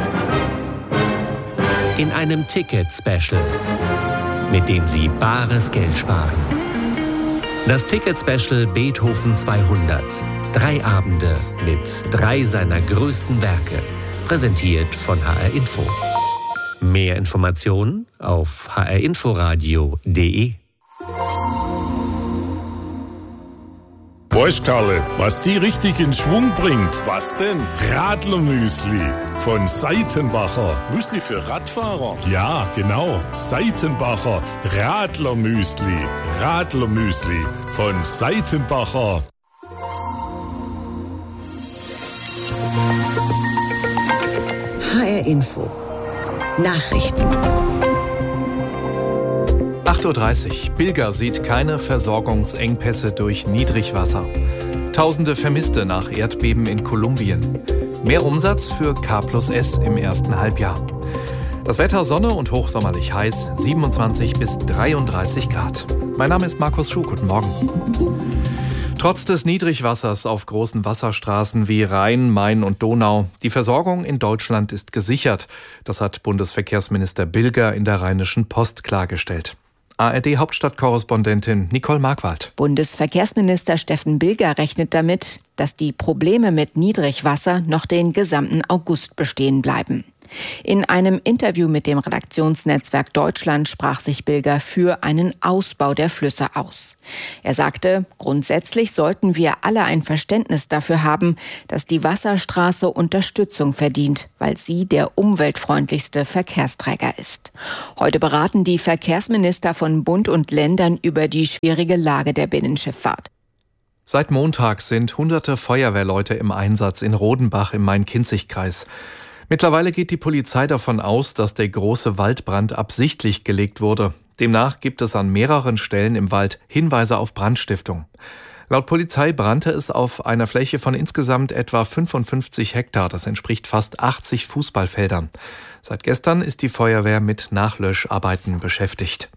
In einem Ticket-Special, mit dem Sie bares Geld sparen. Das Ticket-Special Beethoven zweihundert. Drei Abende mit drei seiner größten Werke. Präsentiert von H R Info. Mehr Informationen auf h r inforadio punkt d e.
Weißt Karle, was die richtig in Schwung bringt? Was denn? Radlermüsli von Seitenbacher. Müsli für Radfahrer? Ja, genau. Seitenbacher Radlermüsli. Radlermüsli von Seitenbacher.
H R Info Nachrichten.
acht Uhr dreißig. Bilger sieht keine Versorgungsengpässe durch Niedrigwasser. Tausende Vermisste nach Erdbeben in Kolumbien. Mehr Umsatz für K plus S im ersten Halbjahr. Das Wetter Sonne und hochsommerlich heiß, siebenundzwanzig bis dreiunddreißig Grad. Mein Name ist Markus Schuh, guten Morgen. Trotz des Niedrigwassers auf großen Wasserstraßen wie Rhein, Main und Donau, die Versorgung in Deutschland ist gesichert. Das hat Bundesverkehrsminister Bilger in der Rheinischen Post klargestellt. A R D-Hauptstadtkorrespondentin Nicole Markwald.
Bundesverkehrsminister Steffen Bilger rechnet damit, dass die Probleme mit Niedrigwasser noch den gesamten August bestehen bleiben. In einem Interview mit dem Redaktionsnetzwerk Deutschland sprach sich Bilger für einen Ausbau der Flüsse aus. Er sagte, grundsätzlich sollten wir alle ein Verständnis dafür haben, dass die Wasserstraße Unterstützung verdient, weil sie der umweltfreundlichste Verkehrsträger ist. Heute beraten die Verkehrsminister von Bund und Ländern über die schwierige Lage der Binnenschifffahrt.
Seit Montag sind hunderte Feuerwehrleute im Einsatz in Rodenbach im Main-Kinzig-Kreis. Mittlerweile geht die Polizei davon aus, dass der große Waldbrand absichtlich gelegt wurde. Demnach gibt es an mehreren Stellen im Wald Hinweise auf Brandstiftung. Laut Polizei brannte es auf einer Fläche von insgesamt etwa fünfundfünfzig Hektar. Das entspricht fast achtzig Fußballfeldern. Seit gestern ist die Feuerwehr mit Nachlöscharbeiten beschäftigt.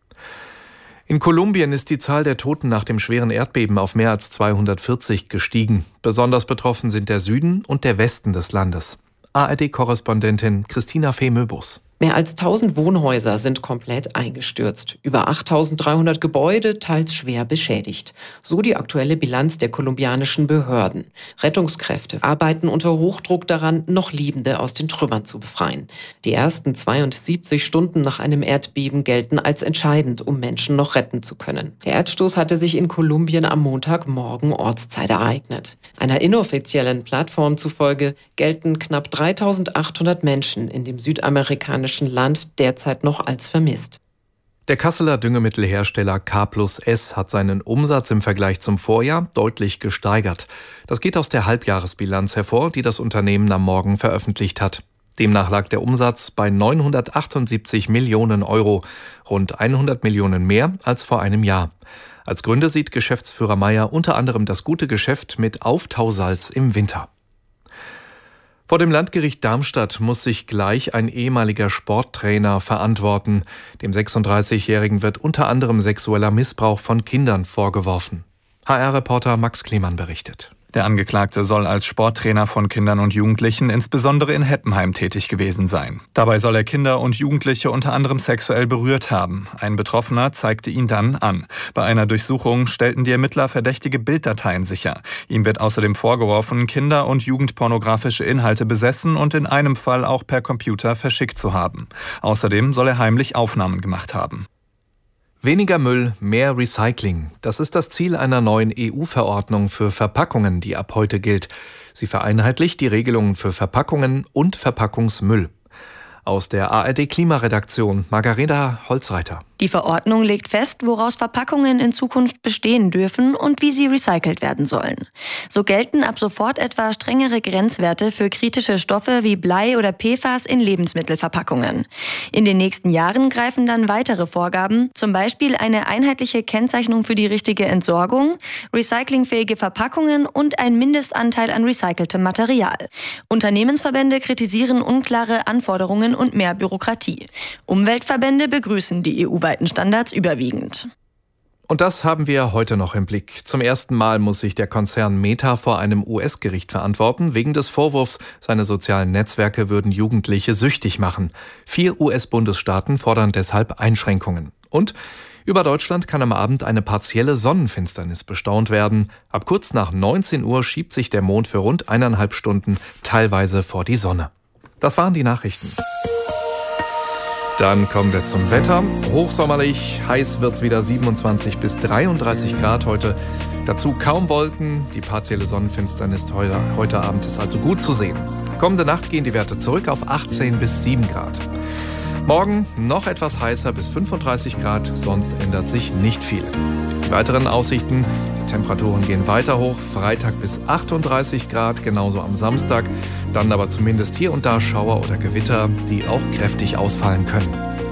In Kolumbien ist die Zahl der Toten nach dem schweren Erdbeben auf mehr als zweihundertvierzig gestiegen. Besonders betroffen sind der Süden und der Westen des Landes. A R D-Korrespondentin Christina Fee-Möbus.
Mehr als tausend Wohnhäuser sind komplett eingestürzt. Über achttausenddreihundert Gebäude, teils schwer beschädigt. So die aktuelle Bilanz der kolumbianischen Behörden. Rettungskräfte arbeiten unter Hochdruck daran, noch Lebende aus den Trümmern zu befreien. Die ersten zweiundsiebzig Stunden nach einem Erdbeben gelten als entscheidend, um Menschen noch retten zu können. Der Erdstoß hatte sich in Kolumbien am Montagmorgen Ortszeit ereignet. Einer inoffiziellen Plattform zufolge gelten knapp dreitausendachthundert Menschen in dem südamerikanischen Land derzeit noch als vermisst.
Der Kasseler Düngemittelhersteller K plus S hat seinen Umsatz im Vergleich zum Vorjahr deutlich gesteigert. Das geht aus der Halbjahresbilanz hervor, die das Unternehmen am Morgen veröffentlicht hat. Demnach lag der Umsatz bei neunhundertachtundsiebzig Millionen Euro, rund hundert Millionen mehr als vor einem Jahr. Als Gründe sieht Geschäftsführer Meyer unter anderem das gute Geschäft mit Auftausalz im Winter. Vor dem Landgericht Darmstadt muss sich gleich ein ehemaliger Sporttrainer verantworten. Dem sechsunddreißigjährigen wird unter anderem sexueller Missbrauch von Kindern vorgeworfen. H R-Reporter Max Klemann berichtet.
Der Angeklagte soll als Sporttrainer von Kindern und Jugendlichen insbesondere in Heppenheim tätig gewesen sein. Dabei soll er Kinder und Jugendliche unter anderem sexuell berührt haben. Ein Betroffener zeigte ihn dann an. Bei einer Durchsuchung stellten die Ermittler verdächtige Bilddateien sicher. Ihm wird außerdem vorgeworfen, Kinder- und jugendpornografische Inhalte besessen und in einem Fall auch per Computer verschickt zu haben. Außerdem soll er heimlich Aufnahmen gemacht haben.
Weniger Müll, mehr Recycling. Das ist das Ziel einer neuen E U-Verordnung für Verpackungen, die ab heute gilt. Sie vereinheitlicht die Regelungen für Verpackungen und Verpackungsmüll. Aus der A R D-Klimaredaktion Margareta Holzreiter.
Die Verordnung legt fest, woraus Verpackungen in Zukunft bestehen dürfen und wie sie recycelt werden sollen. So gelten ab sofort etwa strengere Grenzwerte für kritische Stoffe wie Blei oder P F A S in Lebensmittelverpackungen. In den nächsten Jahren greifen dann weitere Vorgaben, zum Beispiel eine einheitliche Kennzeichnung für die richtige Entsorgung, recyclingfähige Verpackungen und ein Mindestanteil an recyceltem Material. Unternehmensverbände kritisieren unklare Anforderungen und mehr Bürokratie. Umweltverbände begrüßen die E U-weiten Standards überwiegend.
Und das haben wir heute noch im Blick. Zum ersten Mal muss sich der Konzern Meta vor einem U S-Gericht verantworten, wegen des Vorwurfs, seine sozialen Netzwerke würden Jugendliche süchtig machen. Vier U S-Bundesstaaten fordern deshalb Einschränkungen. Und über Deutschland kann am Abend eine partielle Sonnenfinsternis bestaunt werden. Ab kurz nach neunzehn Uhr schiebt sich der Mond für rund eineinhalb Stunden teilweise vor die Sonne. Das waren die Nachrichten. Dann kommen wir zum Wetter. Hochsommerlich, heiß wird's wieder, siebenundzwanzig bis dreiunddreißig Grad heute. Dazu kaum Wolken. Die partielle Sonnenfinsternis heute, heute Abend ist also gut zu sehen. Kommende Nacht gehen die Werte zurück auf achtzehn bis sieben Grad. Morgen noch etwas heißer bis fünfunddreißig Grad, sonst ändert sich nicht viel. Die weiteren Aussichten: die Temperaturen gehen weiter hoch, Freitag bis achtunddreißig Grad, genauso am Samstag. Dann aber zumindest hier und da Schauer oder Gewitter, die auch kräftig ausfallen können.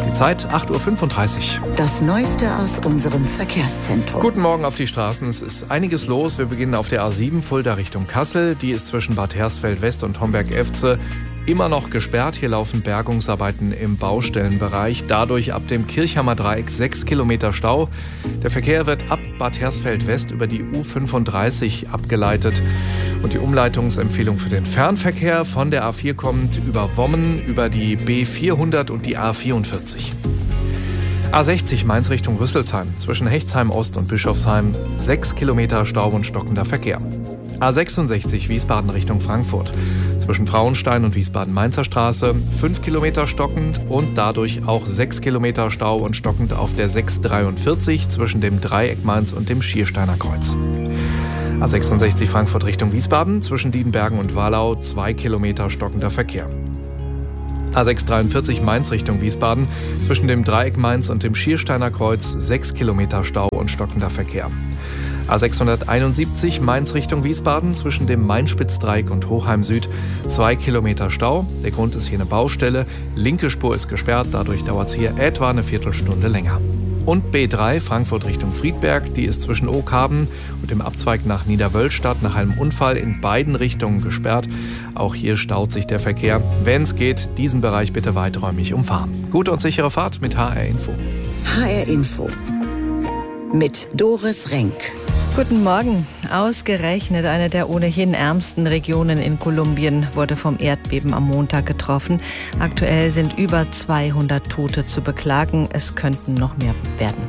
Die Zeit acht Uhr fünfunddreißig.
Das Neueste aus unserem Verkehrszentrum.
Guten Morgen auf die Straßen. Es ist einiges los. Wir beginnen auf der A sieben Fulda Richtung Kassel. Die ist zwischen Bad Hersfeld West und Homberg-Efze immer noch gesperrt. Hier laufen Bergungsarbeiten im Baustellenbereich. Dadurch ab dem Kirchhammer Dreieck sechs Kilometer Stau. Der Verkehr wird ab Bad Hersfeld West über die U fünfunddreißig abgeleitet. Und die Umleitungsempfehlung für den Fernverkehr von der A vier kommt über Wommen, über die B vierhundert und die A vierundvierzig. A sechzig Mainz Richtung Rüsselsheim. Zwischen Hechtsheim Ost und Bischofsheim sechs Kilometer Stau und stockender Verkehr. A sechsundsechzig Wiesbaden Richtung Frankfurt. Zwischen Frauenstein und Wiesbaden-Mainzer Straße fünf Kilometer stockend und dadurch auch sechs Kilometer Stau und stockend auf der sechs dreiundvierzig zwischen dem Dreieck Mainz und dem Schiersteiner Kreuz. A sechsundsechzig Frankfurt Richtung Wiesbaden. Zwischen Diedenbergen und Wahlau zwei Kilometer stockender Verkehr. A sechs dreiundvierzig Mainz Richtung Wiesbaden. Zwischen dem Dreieck Mainz und dem Schiersteiner Kreuz sechs Kilometer Stau und stockender Verkehr. A sechshunderteinundsiebzig Mainz Richtung Wiesbaden. Zwischen dem Mainspitzdreieck und Hochheim Süd zwei Kilometer Stau. Der Grund ist hier eine Baustelle. Linke Spur ist gesperrt. Dadurch dauert es hier etwa eine Viertelstunde länger. Und B drei Frankfurt Richtung Friedberg. Die ist zwischen Ookhaben und dem Abzweig nach Niederwölstadt nach einem Unfall in beiden Richtungen gesperrt. Auch hier staut sich der Verkehr. Wenn es geht, diesen Bereich bitte weiträumig umfahren. Gute und sichere Fahrt mit H R Info.
H R Info mit Doris Renk.
Guten Morgen. Ausgerechnet eine der ohnehin ärmsten Regionen in Kolumbien wurde vom Erdbeben am Montag getroffen. Aktuell sind über zweihundert Tote zu beklagen. Es könnten noch mehr werden.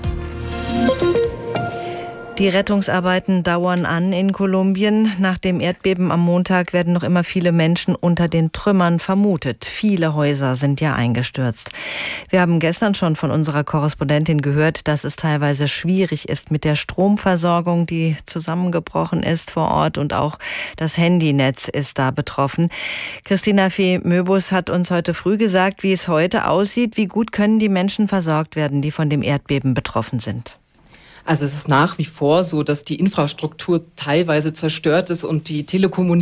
Die Rettungsarbeiten dauern an in Kolumbien. Nach dem Erdbeben am Montag werden noch immer viele Menschen unter den Trümmern vermutet. Viele Häuser sind ja eingestürzt. Wir haben gestern schon von unserer Korrespondentin gehört, dass es teilweise schwierig ist mit der Stromversorgung, die zusammengebrochen ist vor Ort, und auch das Handynetz ist da betroffen. Christina Fee Möbus hat uns heute früh gesagt, wie es heute aussieht. Wie gut können die Menschen versorgt werden, die von dem Erdbeben betroffen sind?
Also es ist nach wie vor so, dass die Infrastruktur teilweise zerstört ist und die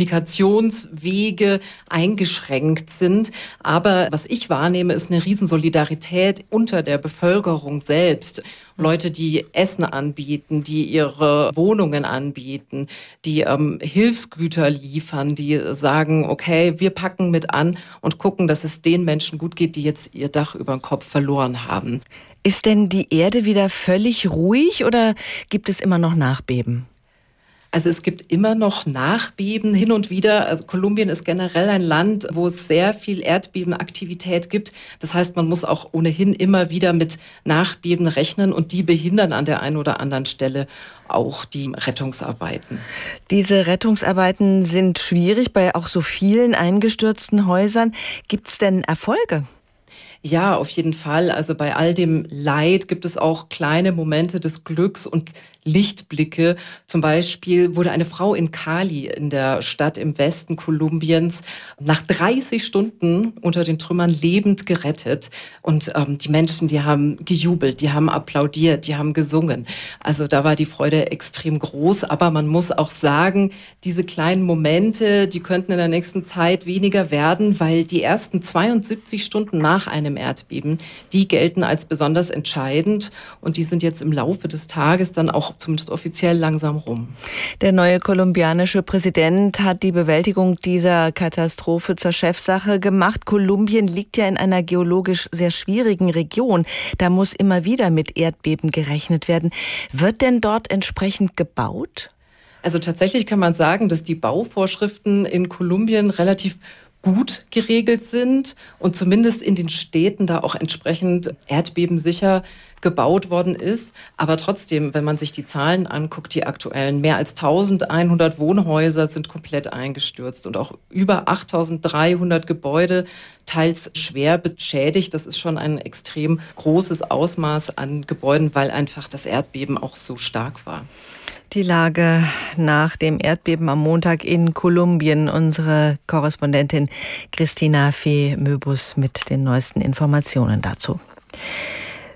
Telekommunikationswege eingeschränkt sind. Aber was ich wahrnehme, ist eine Riesensolidarität unter der Bevölkerung selbst. Leute, die Essen anbieten, die ihre Wohnungen anbieten, die ähm, Hilfsgüter liefern, die sagen, okay, wir packen mit an und gucken, dass es den Menschen gut geht, die jetzt ihr Dach über den Kopf verloren haben.
Ist denn die Erde wieder völlig ruhig oder gibt es immer noch Nachbeben?
Also es gibt immer noch Nachbeben hin und wieder. Also Kolumbien ist generell ein Land, wo es sehr viel Erdbebenaktivität gibt. Das heißt, man muss auch ohnehin immer wieder mit Nachbeben rechnen und die behindern an der einen oder anderen Stelle auch die Rettungsarbeiten.
Diese Rettungsarbeiten sind schwierig bei auch so vielen eingestürzten Häusern. Gibt es denn Erfolge?
Ja, auf jeden Fall. Also bei all dem Leid gibt es auch kleine Momente des Glücks und Lichtblicke. Zum Beispiel wurde eine Frau in Cali, in der Stadt im Westen Kolumbiens, nach dreißig Stunden unter den Trümmern lebend gerettet. Und ähm, die Menschen, die haben gejubelt, die haben applaudiert, die haben gesungen. Also da war die Freude extrem groß. Aber man muss auch sagen, diese kleinen Momente, die könnten in der nächsten Zeit weniger werden, weil die ersten zweiundsiebzig Stunden nach einem Erdbeben, die gelten als besonders entscheidend. Und die sind jetzt im Laufe des Tages dann auch zumindest offiziell langsam rum.
Der neue kolumbianische Präsident hat die Bewältigung dieser Katastrophe zur Chefsache gemacht. Kolumbien liegt ja in einer geologisch sehr schwierigen Region. Da muss immer wieder mit Erdbeben gerechnet werden. Wird denn dort entsprechend gebaut?
Also tatsächlich kann man sagen, dass die Bauvorschriften in Kolumbien relativ gut geregelt sind und zumindest in den Städten da auch entsprechend erdbebensicher gebaut worden ist. Aber trotzdem, wenn man sich die Zahlen anguckt, die aktuellen, mehr als eintausendeinhundert Wohnhäuser sind komplett eingestürzt und auch über achttausenddreihundert Gebäude, teils schwer beschädigt. Das ist schon ein extrem großes Ausmaß an Gebäuden, weil einfach das Erdbeben auch so stark war.
Die Lage nach dem Erdbeben am Montag in Kolumbien. Unsere Korrespondentin Christina Fee Möbus mit den neuesten Informationen dazu.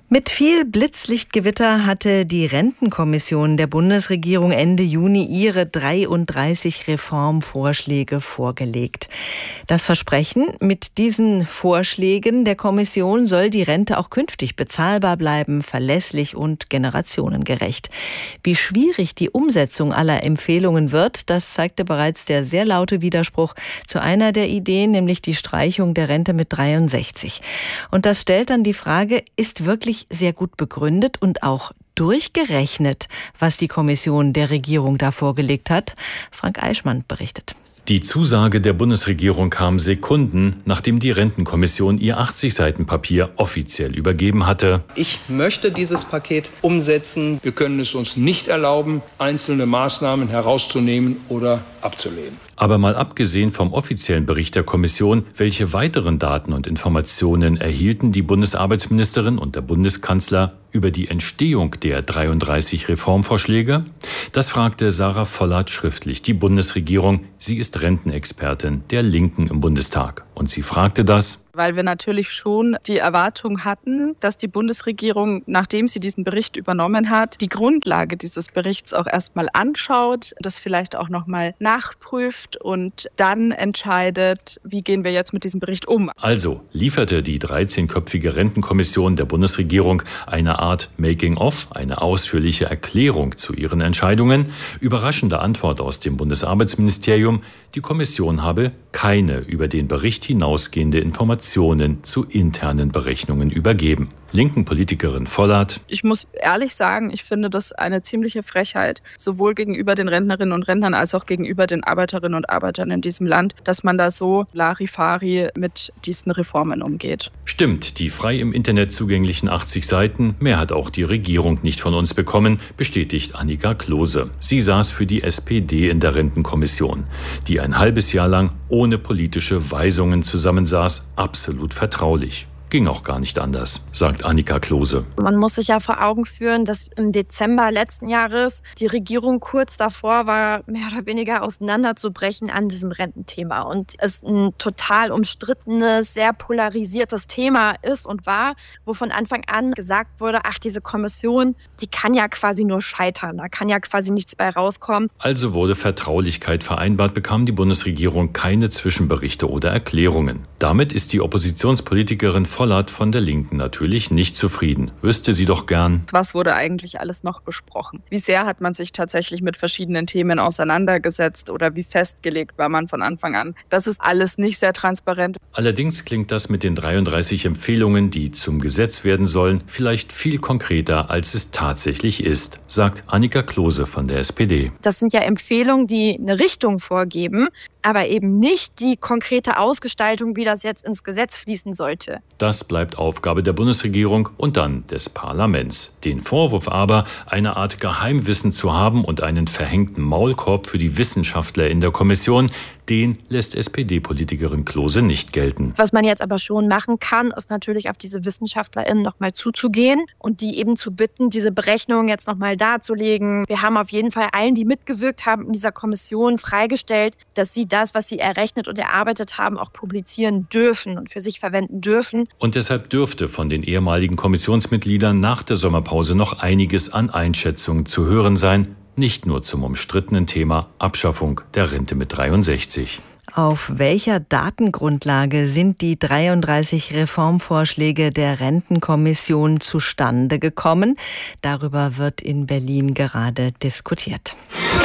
Mit viel Blitzlichtgewitter hatte die Rentenkommission der Bundesregierung Ende Juni ihre dreiunddreißig Reformvorschläge vorgelegt. Das Versprechen, mit diesen Vorschlägen der Kommission soll die Rente auch künftig bezahlbar bleiben, verlässlich und generationengerecht. Wie schwierig die Umsetzung aller Empfehlungen wird, das zeigte bereits der sehr laute Widerspruch zu einer der Ideen, nämlich die Streichung der Rente mit dreiundsechzig. Und das stellt dann die Frage, ist wirklich sehr gut begründet und auch durchgerechnet, was die Kommission der Regierung da vorgelegt hat? Frank Eichmann berichtet.
Die Zusage der Bundesregierung kam Sekunden, nachdem die Rentenkommission ihr achtzig Seiten Papier offiziell übergeben hatte.
Ich möchte dieses Paket umsetzen. Wir können es uns nicht erlauben, einzelne Maßnahmen herauszunehmen oder abzulehnen.
Aber mal abgesehen vom offiziellen Bericht der Kommission, welche weiteren Daten und Informationen erhielten die Bundesarbeitsministerin und der Bundeskanzler über die Entstehung der dreiunddreißig Reformvorschläge? Das fragte Sarah Vollert schriftlich die Bundesregierung. Sie ist Rentenexpertin der Linken im Bundestag. Und sie fragte das,
weil wir natürlich schon die Erwartung hatten, dass die Bundesregierung, nachdem sie diesen Bericht übernommen hat, die Grundlage dieses Berichts auch erstmal anschaut, das vielleicht auch nochmal nachprüft und dann entscheidet, wie gehen wir jetzt mit diesem Bericht um.
Also lieferte die dreizehnköpfige Rentenkommission der Bundesregierung eine Art Making-of, eine ausführliche Erklärung zu ihren Entscheidungen. Überraschende Antwort aus dem Bundesarbeitsministerium, die Kommission habe keine über den Bericht hinausgehende Informationen zu internen Berechnungen übergeben. Linken Politikerin Vollert.
Ich muss ehrlich sagen, ich finde das eine ziemliche Frechheit, sowohl gegenüber den Rentnerinnen und Rentnern als auch gegenüber den Arbeiterinnen und Arbeitern in diesem Land, dass man da so Larifari mit diesen Reformen umgeht.
Stimmt, die frei im Internet zugänglichen achtzig Seiten, mehr hat auch die Regierung nicht von uns bekommen, bestätigt Annika Klose. Sie saß für die S P D in der Rentenkommission, die ein halbes Jahr lang ohne politische Weisungen zusammensaß, absolut vertraulich. Ging auch gar nicht anders, sagt Annika Klose.
Man muss sich ja vor Augen führen, dass im Dezember letzten Jahres die Regierung kurz davor war, mehr oder weniger auseinanderzubrechen an diesem Rententhema. Und es ein total umstrittenes, sehr polarisiertes Thema ist und war, wo von Anfang an gesagt wurde, ach, diese Kommission, die kann ja quasi nur scheitern, da kann ja quasi nichts bei rauskommen.
Also wurde Vertraulichkeit vereinbart, bekam die Bundesregierung keine Zwischenberichte oder Erklärungen. Damit ist die Oppositionspolitikerin Vollert von der Linken natürlich nicht zufrieden. Wüsste sie doch gern.
Was wurde eigentlich alles noch besprochen? Wie sehr hat man sich tatsächlich mit verschiedenen Themen auseinandergesetzt oder wie festgelegt war man von Anfang an? Das ist alles nicht sehr transparent.
Allerdings klingt das mit den dreiunddreißig Empfehlungen, die zum Gesetz werden sollen, vielleicht viel konkreter, als es tatsächlich ist, sagt Annika Klose von der S P D.
Das sind ja Empfehlungen, die eine Richtung vorgeben, aber eben nicht die konkrete Ausgestaltung, wie das jetzt ins Gesetz fließen sollte.
Das bleibt Aufgabe der Bundesregierung und dann des Parlaments. Den Vorwurf aber, eine Art Geheimwissen zu haben und einen verhängten Maulkorb für die Wissenschaftler in der Kommission, den lässt S P D-Politikerin Klose nicht gelten.
Was man jetzt aber schon machen kann, ist natürlich auf diese WissenschaftlerInnen nochmal zuzugehen und die eben zu bitten, diese Berechnungen jetzt nochmal darzulegen. Wir haben auf jeden Fall allen, die mitgewirkt haben in dieser Kommission, freigestellt, dass sie das, was sie errechnet und erarbeitet haben, auch publizieren dürfen und für sich verwenden dürfen.
Und deshalb dürfte von den ehemaligen Kommissionsmitgliedern nach der Sommerpause noch einiges an Einschätzungen zu hören sein. Nicht nur zum umstrittenen Thema Abschaffung der Rente mit dreiundsechzig.
Auf welcher Datengrundlage sind die dreiunddreißig Reformvorschläge der Rentenkommission zustande gekommen? Darüber wird in Berlin gerade diskutiert.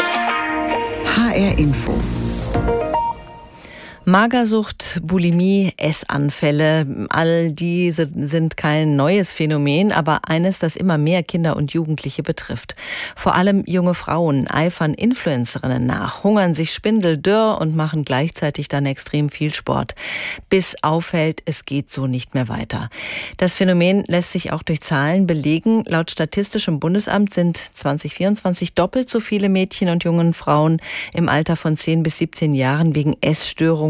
H R Info.
Magersucht, Bulimie, Essanfälle, all diese sind kein neues Phänomen, aber eines, das immer mehr Kinder und Jugendliche betrifft. Vor allem junge Frauen eifern Influencerinnen nach, hungern sich spindeldürr und machen gleichzeitig dann extrem viel Sport. Bis auffällt, es geht so nicht mehr weiter. Das Phänomen lässt sich auch durch Zahlen belegen. Laut Statistischem Bundesamt sind zwanzig vierundzwanzig doppelt so viele Mädchen und jungen Frauen im Alter von zehn bis siebzehn Jahren wegen Essstörungen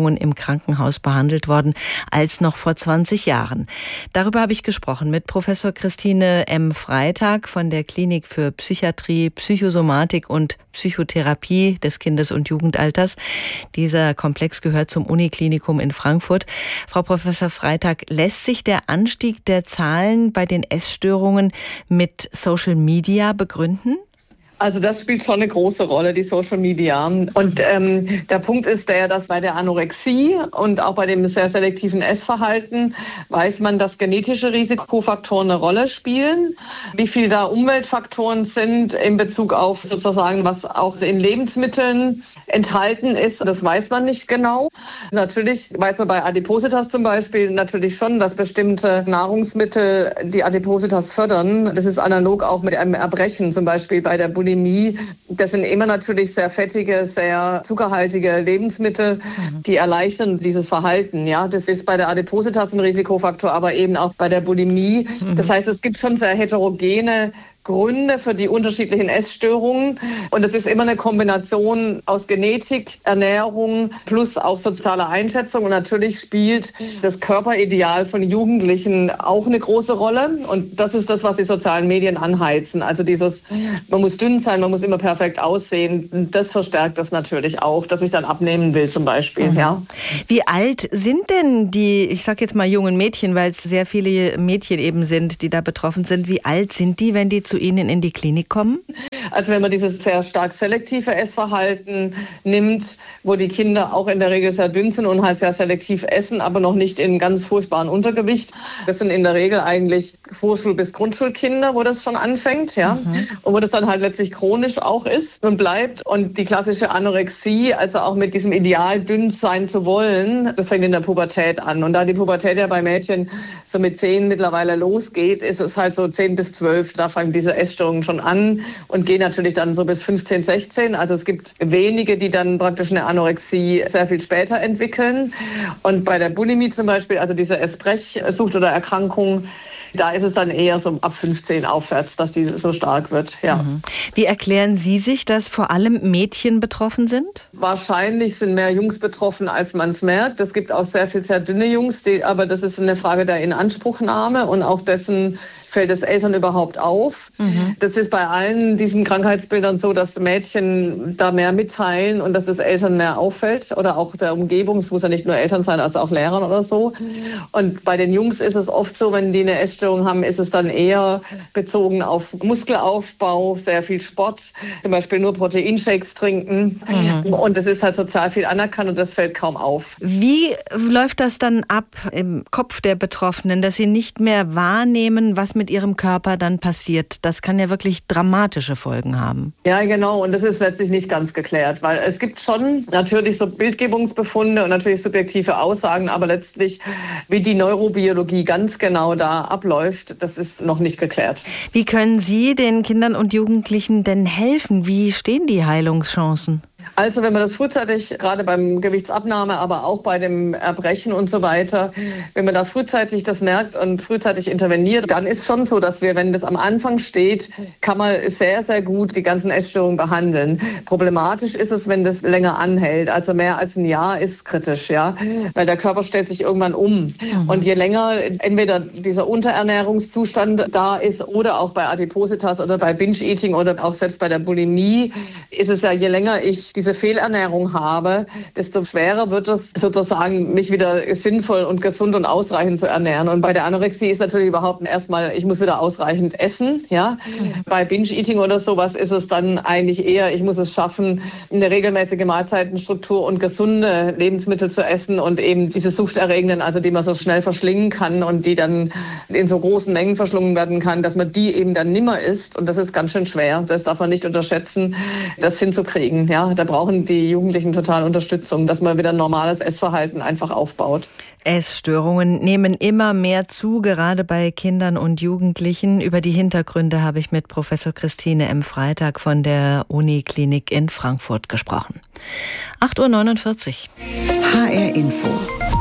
Essstörungen im Krankenhaus behandelt worden als noch vor zwanzig Jahren. Darüber habe ich gesprochen mit Professor Christine M. Freitag von der Klinik für Psychiatrie, Psychosomatik und Psychotherapie des Kindes- und Jugendalters. Dieser Komplex gehört zum Uniklinikum in Frankfurt. Frau Professor Freitag, lässt sich der Anstieg der Zahlen bei den Essstörungen mit Social Media begründen?
Also das spielt schon eine große Rolle, die Social Media. Und ähm, der Punkt ist der, dass bei der Anorexie und auch bei dem sehr selektiven Essverhalten weiß man, dass genetische Risikofaktoren eine Rolle spielen. Wie viel da Umweltfaktoren sind in Bezug auf sozusagen, was auch in Lebensmitteln enthalten ist, das weiß man nicht genau. Natürlich weiß man bei Adipositas zum Beispiel natürlich schon, dass bestimmte Nahrungsmittel die Adipositas fördern. Das ist analog auch mit einem Erbrechen, zum Beispiel bei der Bulimie. Das sind immer natürlich sehr fettige, sehr zuckerhaltige Lebensmittel, die erleichtern dieses Verhalten. Ja, das ist bei der Adipositas ein Risikofaktor, aber eben auch bei der Bulimie. Das heißt, es gibt schon sehr heterogene Gründe für die unterschiedlichen Essstörungen. Und es ist immer eine Kombination aus Genetik, Ernährung plus auch sozialer Einschätzung. Und natürlich spielt das Körperideal von Jugendlichen auch eine große Rolle. Und das ist das, was die sozialen Medien anheizen. Also dieses, man muss dünn sein, man muss immer perfekt aussehen. Das verstärkt das natürlich auch, dass ich dann abnehmen will zum Beispiel.
Mhm.
Ja.
Wie alt sind denn die, ich sag jetzt mal jungen Mädchen, weil es sehr viele Mädchen eben sind, die da betroffen sind. Wie alt sind die, wenn die zu Ihnen in die Klinik kommen?
Also wenn man dieses sehr stark selektive Essverhalten nimmt, wo die Kinder auch in der Regel sehr dünn sind und halt sehr selektiv essen, aber noch nicht in ganz furchtbaren Untergewicht. Das sind in der Regel eigentlich Vorschul- bis Grundschulkinder, wo das schon anfängt, ja, mhm. und wo das dann halt letztlich chronisch auch ist und bleibt. Und die klassische Anorexie, also auch mit diesem Ideal, dünn sein zu wollen, das fängt in der Pubertät an. Und da die Pubertät ja bei Mädchen so mit zehn mittlerweile losgeht, ist es halt so zehn bis zwölf, da fangen diese Essstörungen schon an und gehen natürlich dann so bis fünfzehn, sechzehn. Also es gibt wenige, die dann praktisch eine Anorexie sehr viel später entwickeln. Und bei der Bulimie zum Beispiel, also diese Essbrechsucht oder Erkrankung, da ist es dann eher so ab fünfzehn aufwärts, dass die so stark wird. Ja.
Mhm. Wie erklären Sie sich, dass vor allem Mädchen betroffen sind?
Wahrscheinlich sind mehr Jungs betroffen, als man es merkt. Es gibt auch sehr viel sehr dünne Jungs, die, aber das ist eine Frage der Inanspruchnahme und auch dessen, fällt es Eltern überhaupt auf. Mhm. Das ist bei allen diesen Krankheitsbildern so, dass Mädchen da mehr mitteilen und dass es Eltern mehr auffällt oder auch der Umgebung. Es muss ja nicht nur Eltern sein, also auch Lehrern oder so. Und bei den Jungs ist es oft so, wenn die eine Essstörung haben, ist es dann eher bezogen auf Muskelaufbau, sehr viel Sport, zum Beispiel nur Proteinshakes trinken. Mhm. Und das ist halt sozial viel anerkannt und das fällt kaum auf.
Wie läuft das dann ab im Kopf der Betroffenen, dass sie nicht mehr wahrnehmen, was mit ihrem Körper dann passiert? Das kann ja wirklich dramatische Folgen haben.
Ja, genau. Und das ist letztlich nicht ganz geklärt, weil es gibt schon natürlich so Bildgebungsbefunde und natürlich subjektive Aussagen, aber letztlich, wie die Neurobiologie ganz genau da abläuft, das ist noch nicht geklärt.
Wie können Sie den Kindern und Jugendlichen denn helfen? Wie stehen die Heilungschancen?
Also wenn man das frühzeitig, gerade beim Gewichtsabnahme, aber auch bei dem Erbrechen und so weiter, wenn man da frühzeitig das merkt und frühzeitig interveniert, dann ist schon so, dass wir, wenn das am Anfang steht, kann man sehr, sehr gut die ganzen Essstörungen behandeln. Problematisch ist es, wenn das länger anhält. Also mehr als ein Jahr ist kritisch, ja, weil der Körper stellt sich irgendwann um. Mhm. Und je länger entweder dieser Unterernährungszustand da ist oder auch bei Adipositas oder bei Binge-Eating oder auch selbst bei der Bulimie, ist es ja, je länger ich diese Fehlernährung habe, desto schwerer wird es sozusagen, mich wieder sinnvoll und gesund und ausreichend zu ernähren. Und bei der Anorexie ist natürlich überhaupt erstmal, ich muss wieder ausreichend essen. Ja? Mhm. Bei Binge-Eating oder sowas ist es dann eigentlich eher, ich muss es schaffen, eine regelmäßige Mahlzeitenstruktur und gesunde Lebensmittel zu essen und eben diese suchterregenden, also die man so schnell verschlingen kann und die dann in so großen Mengen verschlungen werden kann, dass man die eben dann nimmer isst. Und das ist ganz schön schwer. Das darf man nicht unterschätzen, das hinzukriegen. Ja? Da brauchen die Jugendlichen total Unterstützung, dass man wieder ein normales Essverhalten einfach aufbaut.
Essstörungen nehmen immer mehr zu, gerade bei Kindern und Jugendlichen. Über die Hintergründe habe ich mit Professor Christine M. Freitag von der Uniklinik in Frankfurt gesprochen. acht Uhr neunundvierzig.
H R Info.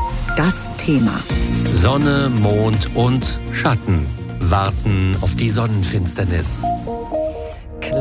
Das Thema.
Sonne, Mond und Schatten warten auf die Sonnenfinsternis.
Klar.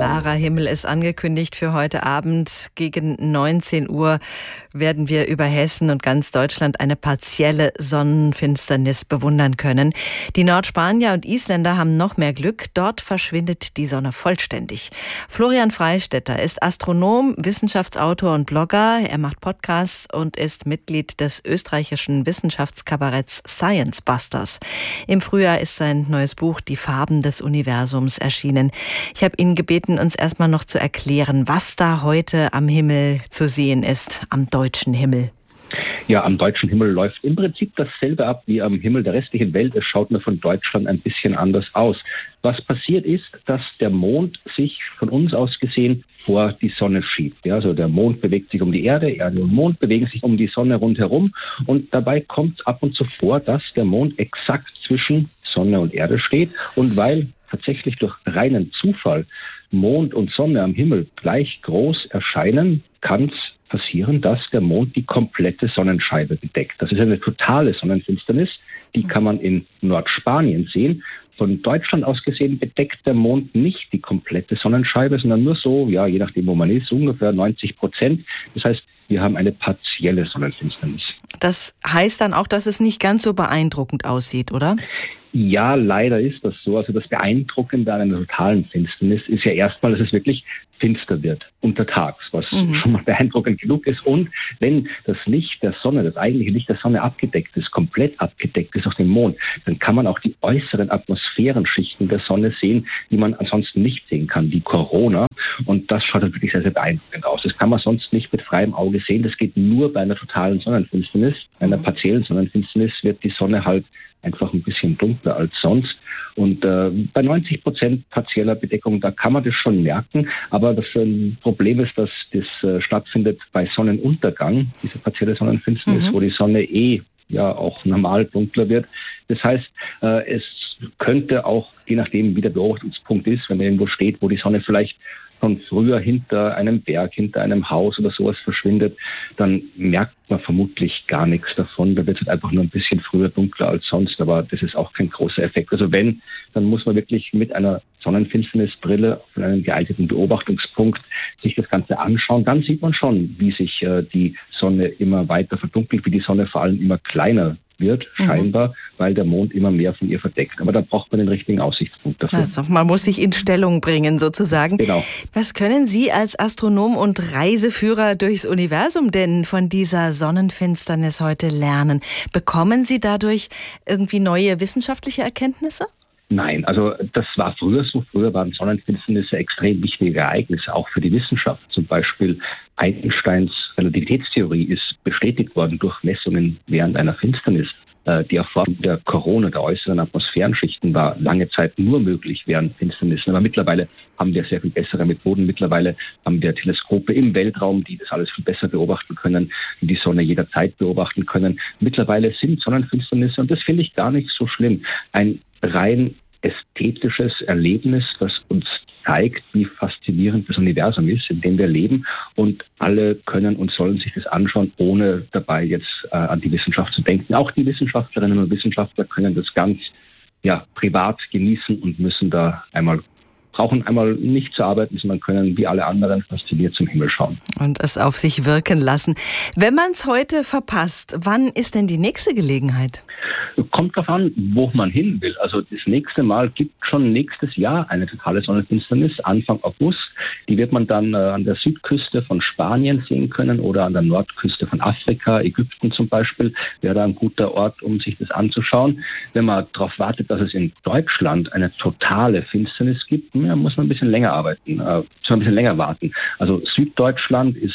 Klarer Himmel ist angekündigt für heute Abend. Gegen neunzehn Uhr werden wir über Hessen und ganz Deutschland eine partielle Sonnenfinsternis bewundern können. Die Nordspanier und Isländer haben noch mehr Glück. Dort verschwindet die Sonne vollständig. Florian Freistetter ist Astronom, Wissenschaftsautor und Blogger. Er macht Podcasts und ist Mitglied des österreichischen Wissenschaftskabaretts Science Busters. Im Frühjahr ist sein neues Buch Die Farben des Universums erschienen. Ich habe ihn gebeten, uns erstmal noch zu erklären, was da heute am Himmel zu sehen ist, am deutschen Himmel.
Ja, am deutschen Himmel läuft im Prinzip dasselbe ab wie am Himmel der restlichen Welt. Es schaut nur von Deutschland ein bisschen anders aus. Was passiert ist, dass der Mond sich von uns aus gesehen vor die Sonne schiebt. Ja, also der Mond bewegt sich um die Erde, Erde und Mond bewegen sich um die Sonne rundherum. Und dabei kommt es ab und zu vor, dass der Mond exakt zwischen Sonne und Erde steht. Und weil tatsächlich durch reinen Zufall Mond und Sonne am Himmel gleich groß erscheinen, kann es passieren, dass der Mond die komplette Sonnenscheibe bedeckt. Das ist eine totale Sonnenfinsternis. Die kann man in Nordspanien sehen. Von Deutschland aus gesehen bedeckt der Mond nicht die komplette Sonnenscheibe, sondern nur so, ja, je nachdem, wo man ist, ungefähr neunzig Prozent. Das heißt, wir haben eine partielle Sonnenfinsternis.
Das heißt dann auch, dass es nicht ganz so beeindruckend aussieht, oder?
Ja, leider ist das so. Also das Beeindruckende an einer totalen Finsternis ist ja erstmal, dass es wirklich finster wird untertags, was mhm. schon mal beeindruckend genug ist. Und wenn das Licht der Sonne, das eigentliche Licht der Sonne abgedeckt ist, komplett abgedeckt ist auf dem Mond, dann kann man auch die äußeren Atmosphärenschichten der Sonne sehen, die man ansonsten nicht sehen kann, die Corona. Und das schaut wirklich sehr, sehr beeindruckend aus. Das kann man sonst nicht mit freiem Auge sehen. Das geht nur bei einer totalen Sonnenfinsternis. Bei einer partiellen Sonnenfinsternis wird die Sonne halt einfach ein bisschen dunkler als sonst. Und äh, bei neunzig Prozent partieller Bedeckung, da kann man das schon merken. Aber das äh, Problem ist, dass das äh, stattfindet bei Sonnenuntergang, diese partielle Sonnenfinsternis, mhm. wo die Sonne eh ja auch normal dunkler wird. Das heißt, äh, es könnte auch, je nachdem wie der Beobachtungspunkt ist, wenn man irgendwo steht, wo die Sonne vielleicht von früher hinter einem Berg, hinter einem Haus oder sowas verschwindet, dann merkt man vermutlich gar nichts davon. Da wird es halt einfach nur ein bisschen früher dunkler als sonst, aber das ist auch kein großer Effekt. Also wenn, dann muss man wirklich mit einer Sonnenfinsternisbrille von einem geeigneten Beobachtungspunkt sich das Ganze anschauen. Dann sieht man schon, wie sich äh, die Sonne immer weiter verdunkelt, wie die Sonne vor allem immer kleiner wird, scheinbar, mhm. weil der Mond immer mehr von ihr verdeckt. Aber da braucht man den richtigen Aussichtspunkt dafür.
Also, man muss sich in Stellung bringen, sozusagen.
Genau.
Was können Sie als Astronom und Reiseführer durchs Universum denn von dieser Sonnenfinsternis heute lernen? Bekommen Sie dadurch irgendwie neue wissenschaftliche Erkenntnisse?
Nein, also das war früher so. Früher waren Sonnenfinsternisse extrem wichtige Ereignisse, auch für die Wissenschaft. Zum Beispiel Einsteins Relativitätstheorie ist bestätigt worden durch Messungen während einer Finsternis. Die Erforschung der Corona, der äußeren Atmosphärenschichten, war lange Zeit nur möglich während Finsternissen. Aber mittlerweile haben wir sehr viel bessere Methoden. Mittlerweile haben wir Teleskope im Weltraum, die das alles viel besser beobachten können, die die Sonne jederzeit beobachten können. Mittlerweile sind Sonnenfinsternisse, und das finde ich gar nicht so schlimm, ein rein ästhetisches Erlebnis, das uns zeigt, wie faszinierend das Universum ist, in dem wir leben. Und alle können und sollen sich das anschauen, ohne dabei jetzt äh, an die Wissenschaft zu denken. Auch die Wissenschaftlerinnen und Wissenschaftler können das ganz ja, privat genießen und müssen da einmal brauchen einmal nicht zu arbeiten, sondern können wie alle anderen fasziniert zum Himmel schauen.
Und es auf sich wirken lassen. Wenn man es heute verpasst, wann ist denn die nächste Gelegenheit?
Kommt drauf an, wo man hin will. Also das nächste Mal gibt schon nächstes Jahr eine totale Sonnenfinsternis, Anfang August. Die wird man dann äh, an der Südküste von Spanien sehen können oder an der Nordküste von Afrika, Ägypten zum Beispiel, wäre da ein guter Ort, um sich das anzuschauen. Wenn man darauf wartet, dass es in Deutschland eine totale Finsternis gibt, ja, muss man ein bisschen länger arbeiten, äh, muss man ein bisschen länger warten. Also Süddeutschland ist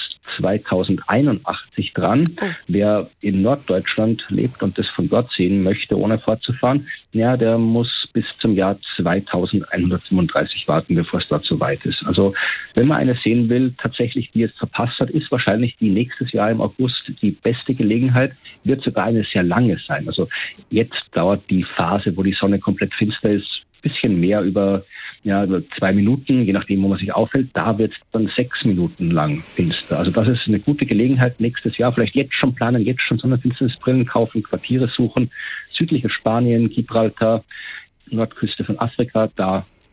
zweitausendeinundachtzig dran. Oh. Wer in Norddeutschland lebt und das von dort sehen möchte, ohne fortzufahren, ja, der muss bis zum Jahr zweitausendeinhundertfünfunddreißig warten, bevor es dort so weit ist. Also wenn man eine sehen will, tatsächlich, die jetzt verpasst hat, ist wahrscheinlich die nächstes Jahr im August die beste Gelegenheit, wird sogar eine sehr lange sein. Also jetzt dauert die Phase, wo die Sonne komplett finster ist, ein bisschen mehr über ja, zwei Minuten, je nachdem, wo man sich aufhält. Da wird es dann sechs Minuten lang finster. Also das ist eine gute Gelegenheit nächstes Jahr. Vielleicht jetzt schon planen, jetzt schon Sonnenfinsternisbrillen kaufen, Quartiere suchen. Südliches Spanien, Gibraltar, Nordküste von Afrika, da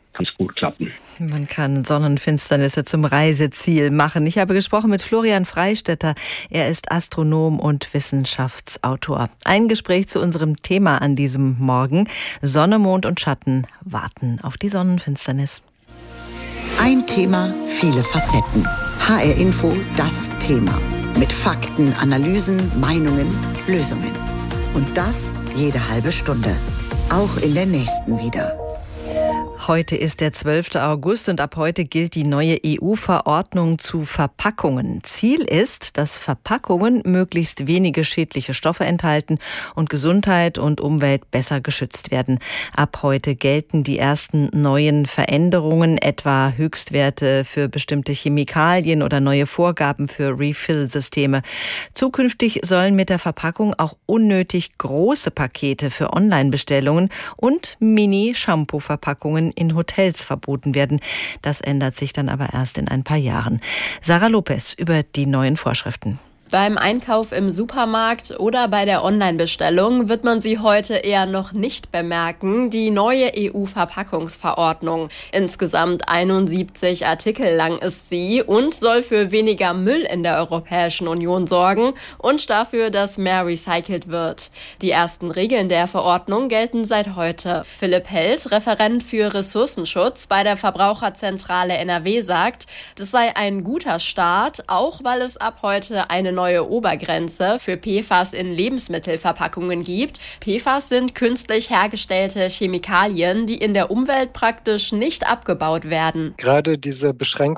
kann es gut klappen.
Man kann Sonnenfinsternisse zum Reiseziel machen. Ich habe gesprochen mit Florian Freistetter. Er ist Astronom und Wissenschaftsautor. Ein Gespräch zu unserem Thema an diesem Morgen. Sonne, Mond und Schatten warten auf die Sonnenfinsternis.
Ein Thema, viele Facetten. H R Info, das Thema. Mit Fakten, Analysen, Meinungen, Lösungen. Und das jede halbe Stunde. Auch in der nächsten wieder.
Heute ist der zwölfte August und ab heute gilt die neue E U-Verordnung zu Verpackungen. Ziel ist, dass Verpackungen möglichst wenige schädliche Stoffe enthalten und Gesundheit und Umwelt besser geschützt werden. Ab heute gelten die ersten neuen Veränderungen, etwa Höchstwerte für bestimmte Chemikalien oder neue Vorgaben für Refill-Systeme. Zukünftig sollen mit der Verpackung auch unnötig große Pakete für Online-Bestellungen und Mini-Shampoo-Verpackungen in Hotels verboten werden. Das ändert sich dann aber erst in ein paar Jahren. Sarah Lopez über die neuen Vorschriften.
Beim Einkauf im Supermarkt oder bei der Online-Bestellung wird man sie heute eher noch nicht bemerken, die neue E U-Verpackungsverordnung. Insgesamt einundsiebzig Artikel lang ist sie und soll für weniger Müll in der Europäischen Union sorgen und dafür, dass mehr recycelt wird. Die ersten Regeln der Verordnung gelten seit heute. Philipp Held, Referent für Ressourcenschutz bei der Verbraucherzentrale N R W, sagt, das sei ein guter Start, auch weil es ab heute eine neue Obergrenze für P F A S in Lebensmittelverpackungen gibt. P F A S sind künstlich hergestellte Chemikalien, die in der Umwelt praktisch nicht abgebaut werden.
Gerade diese Beschränkung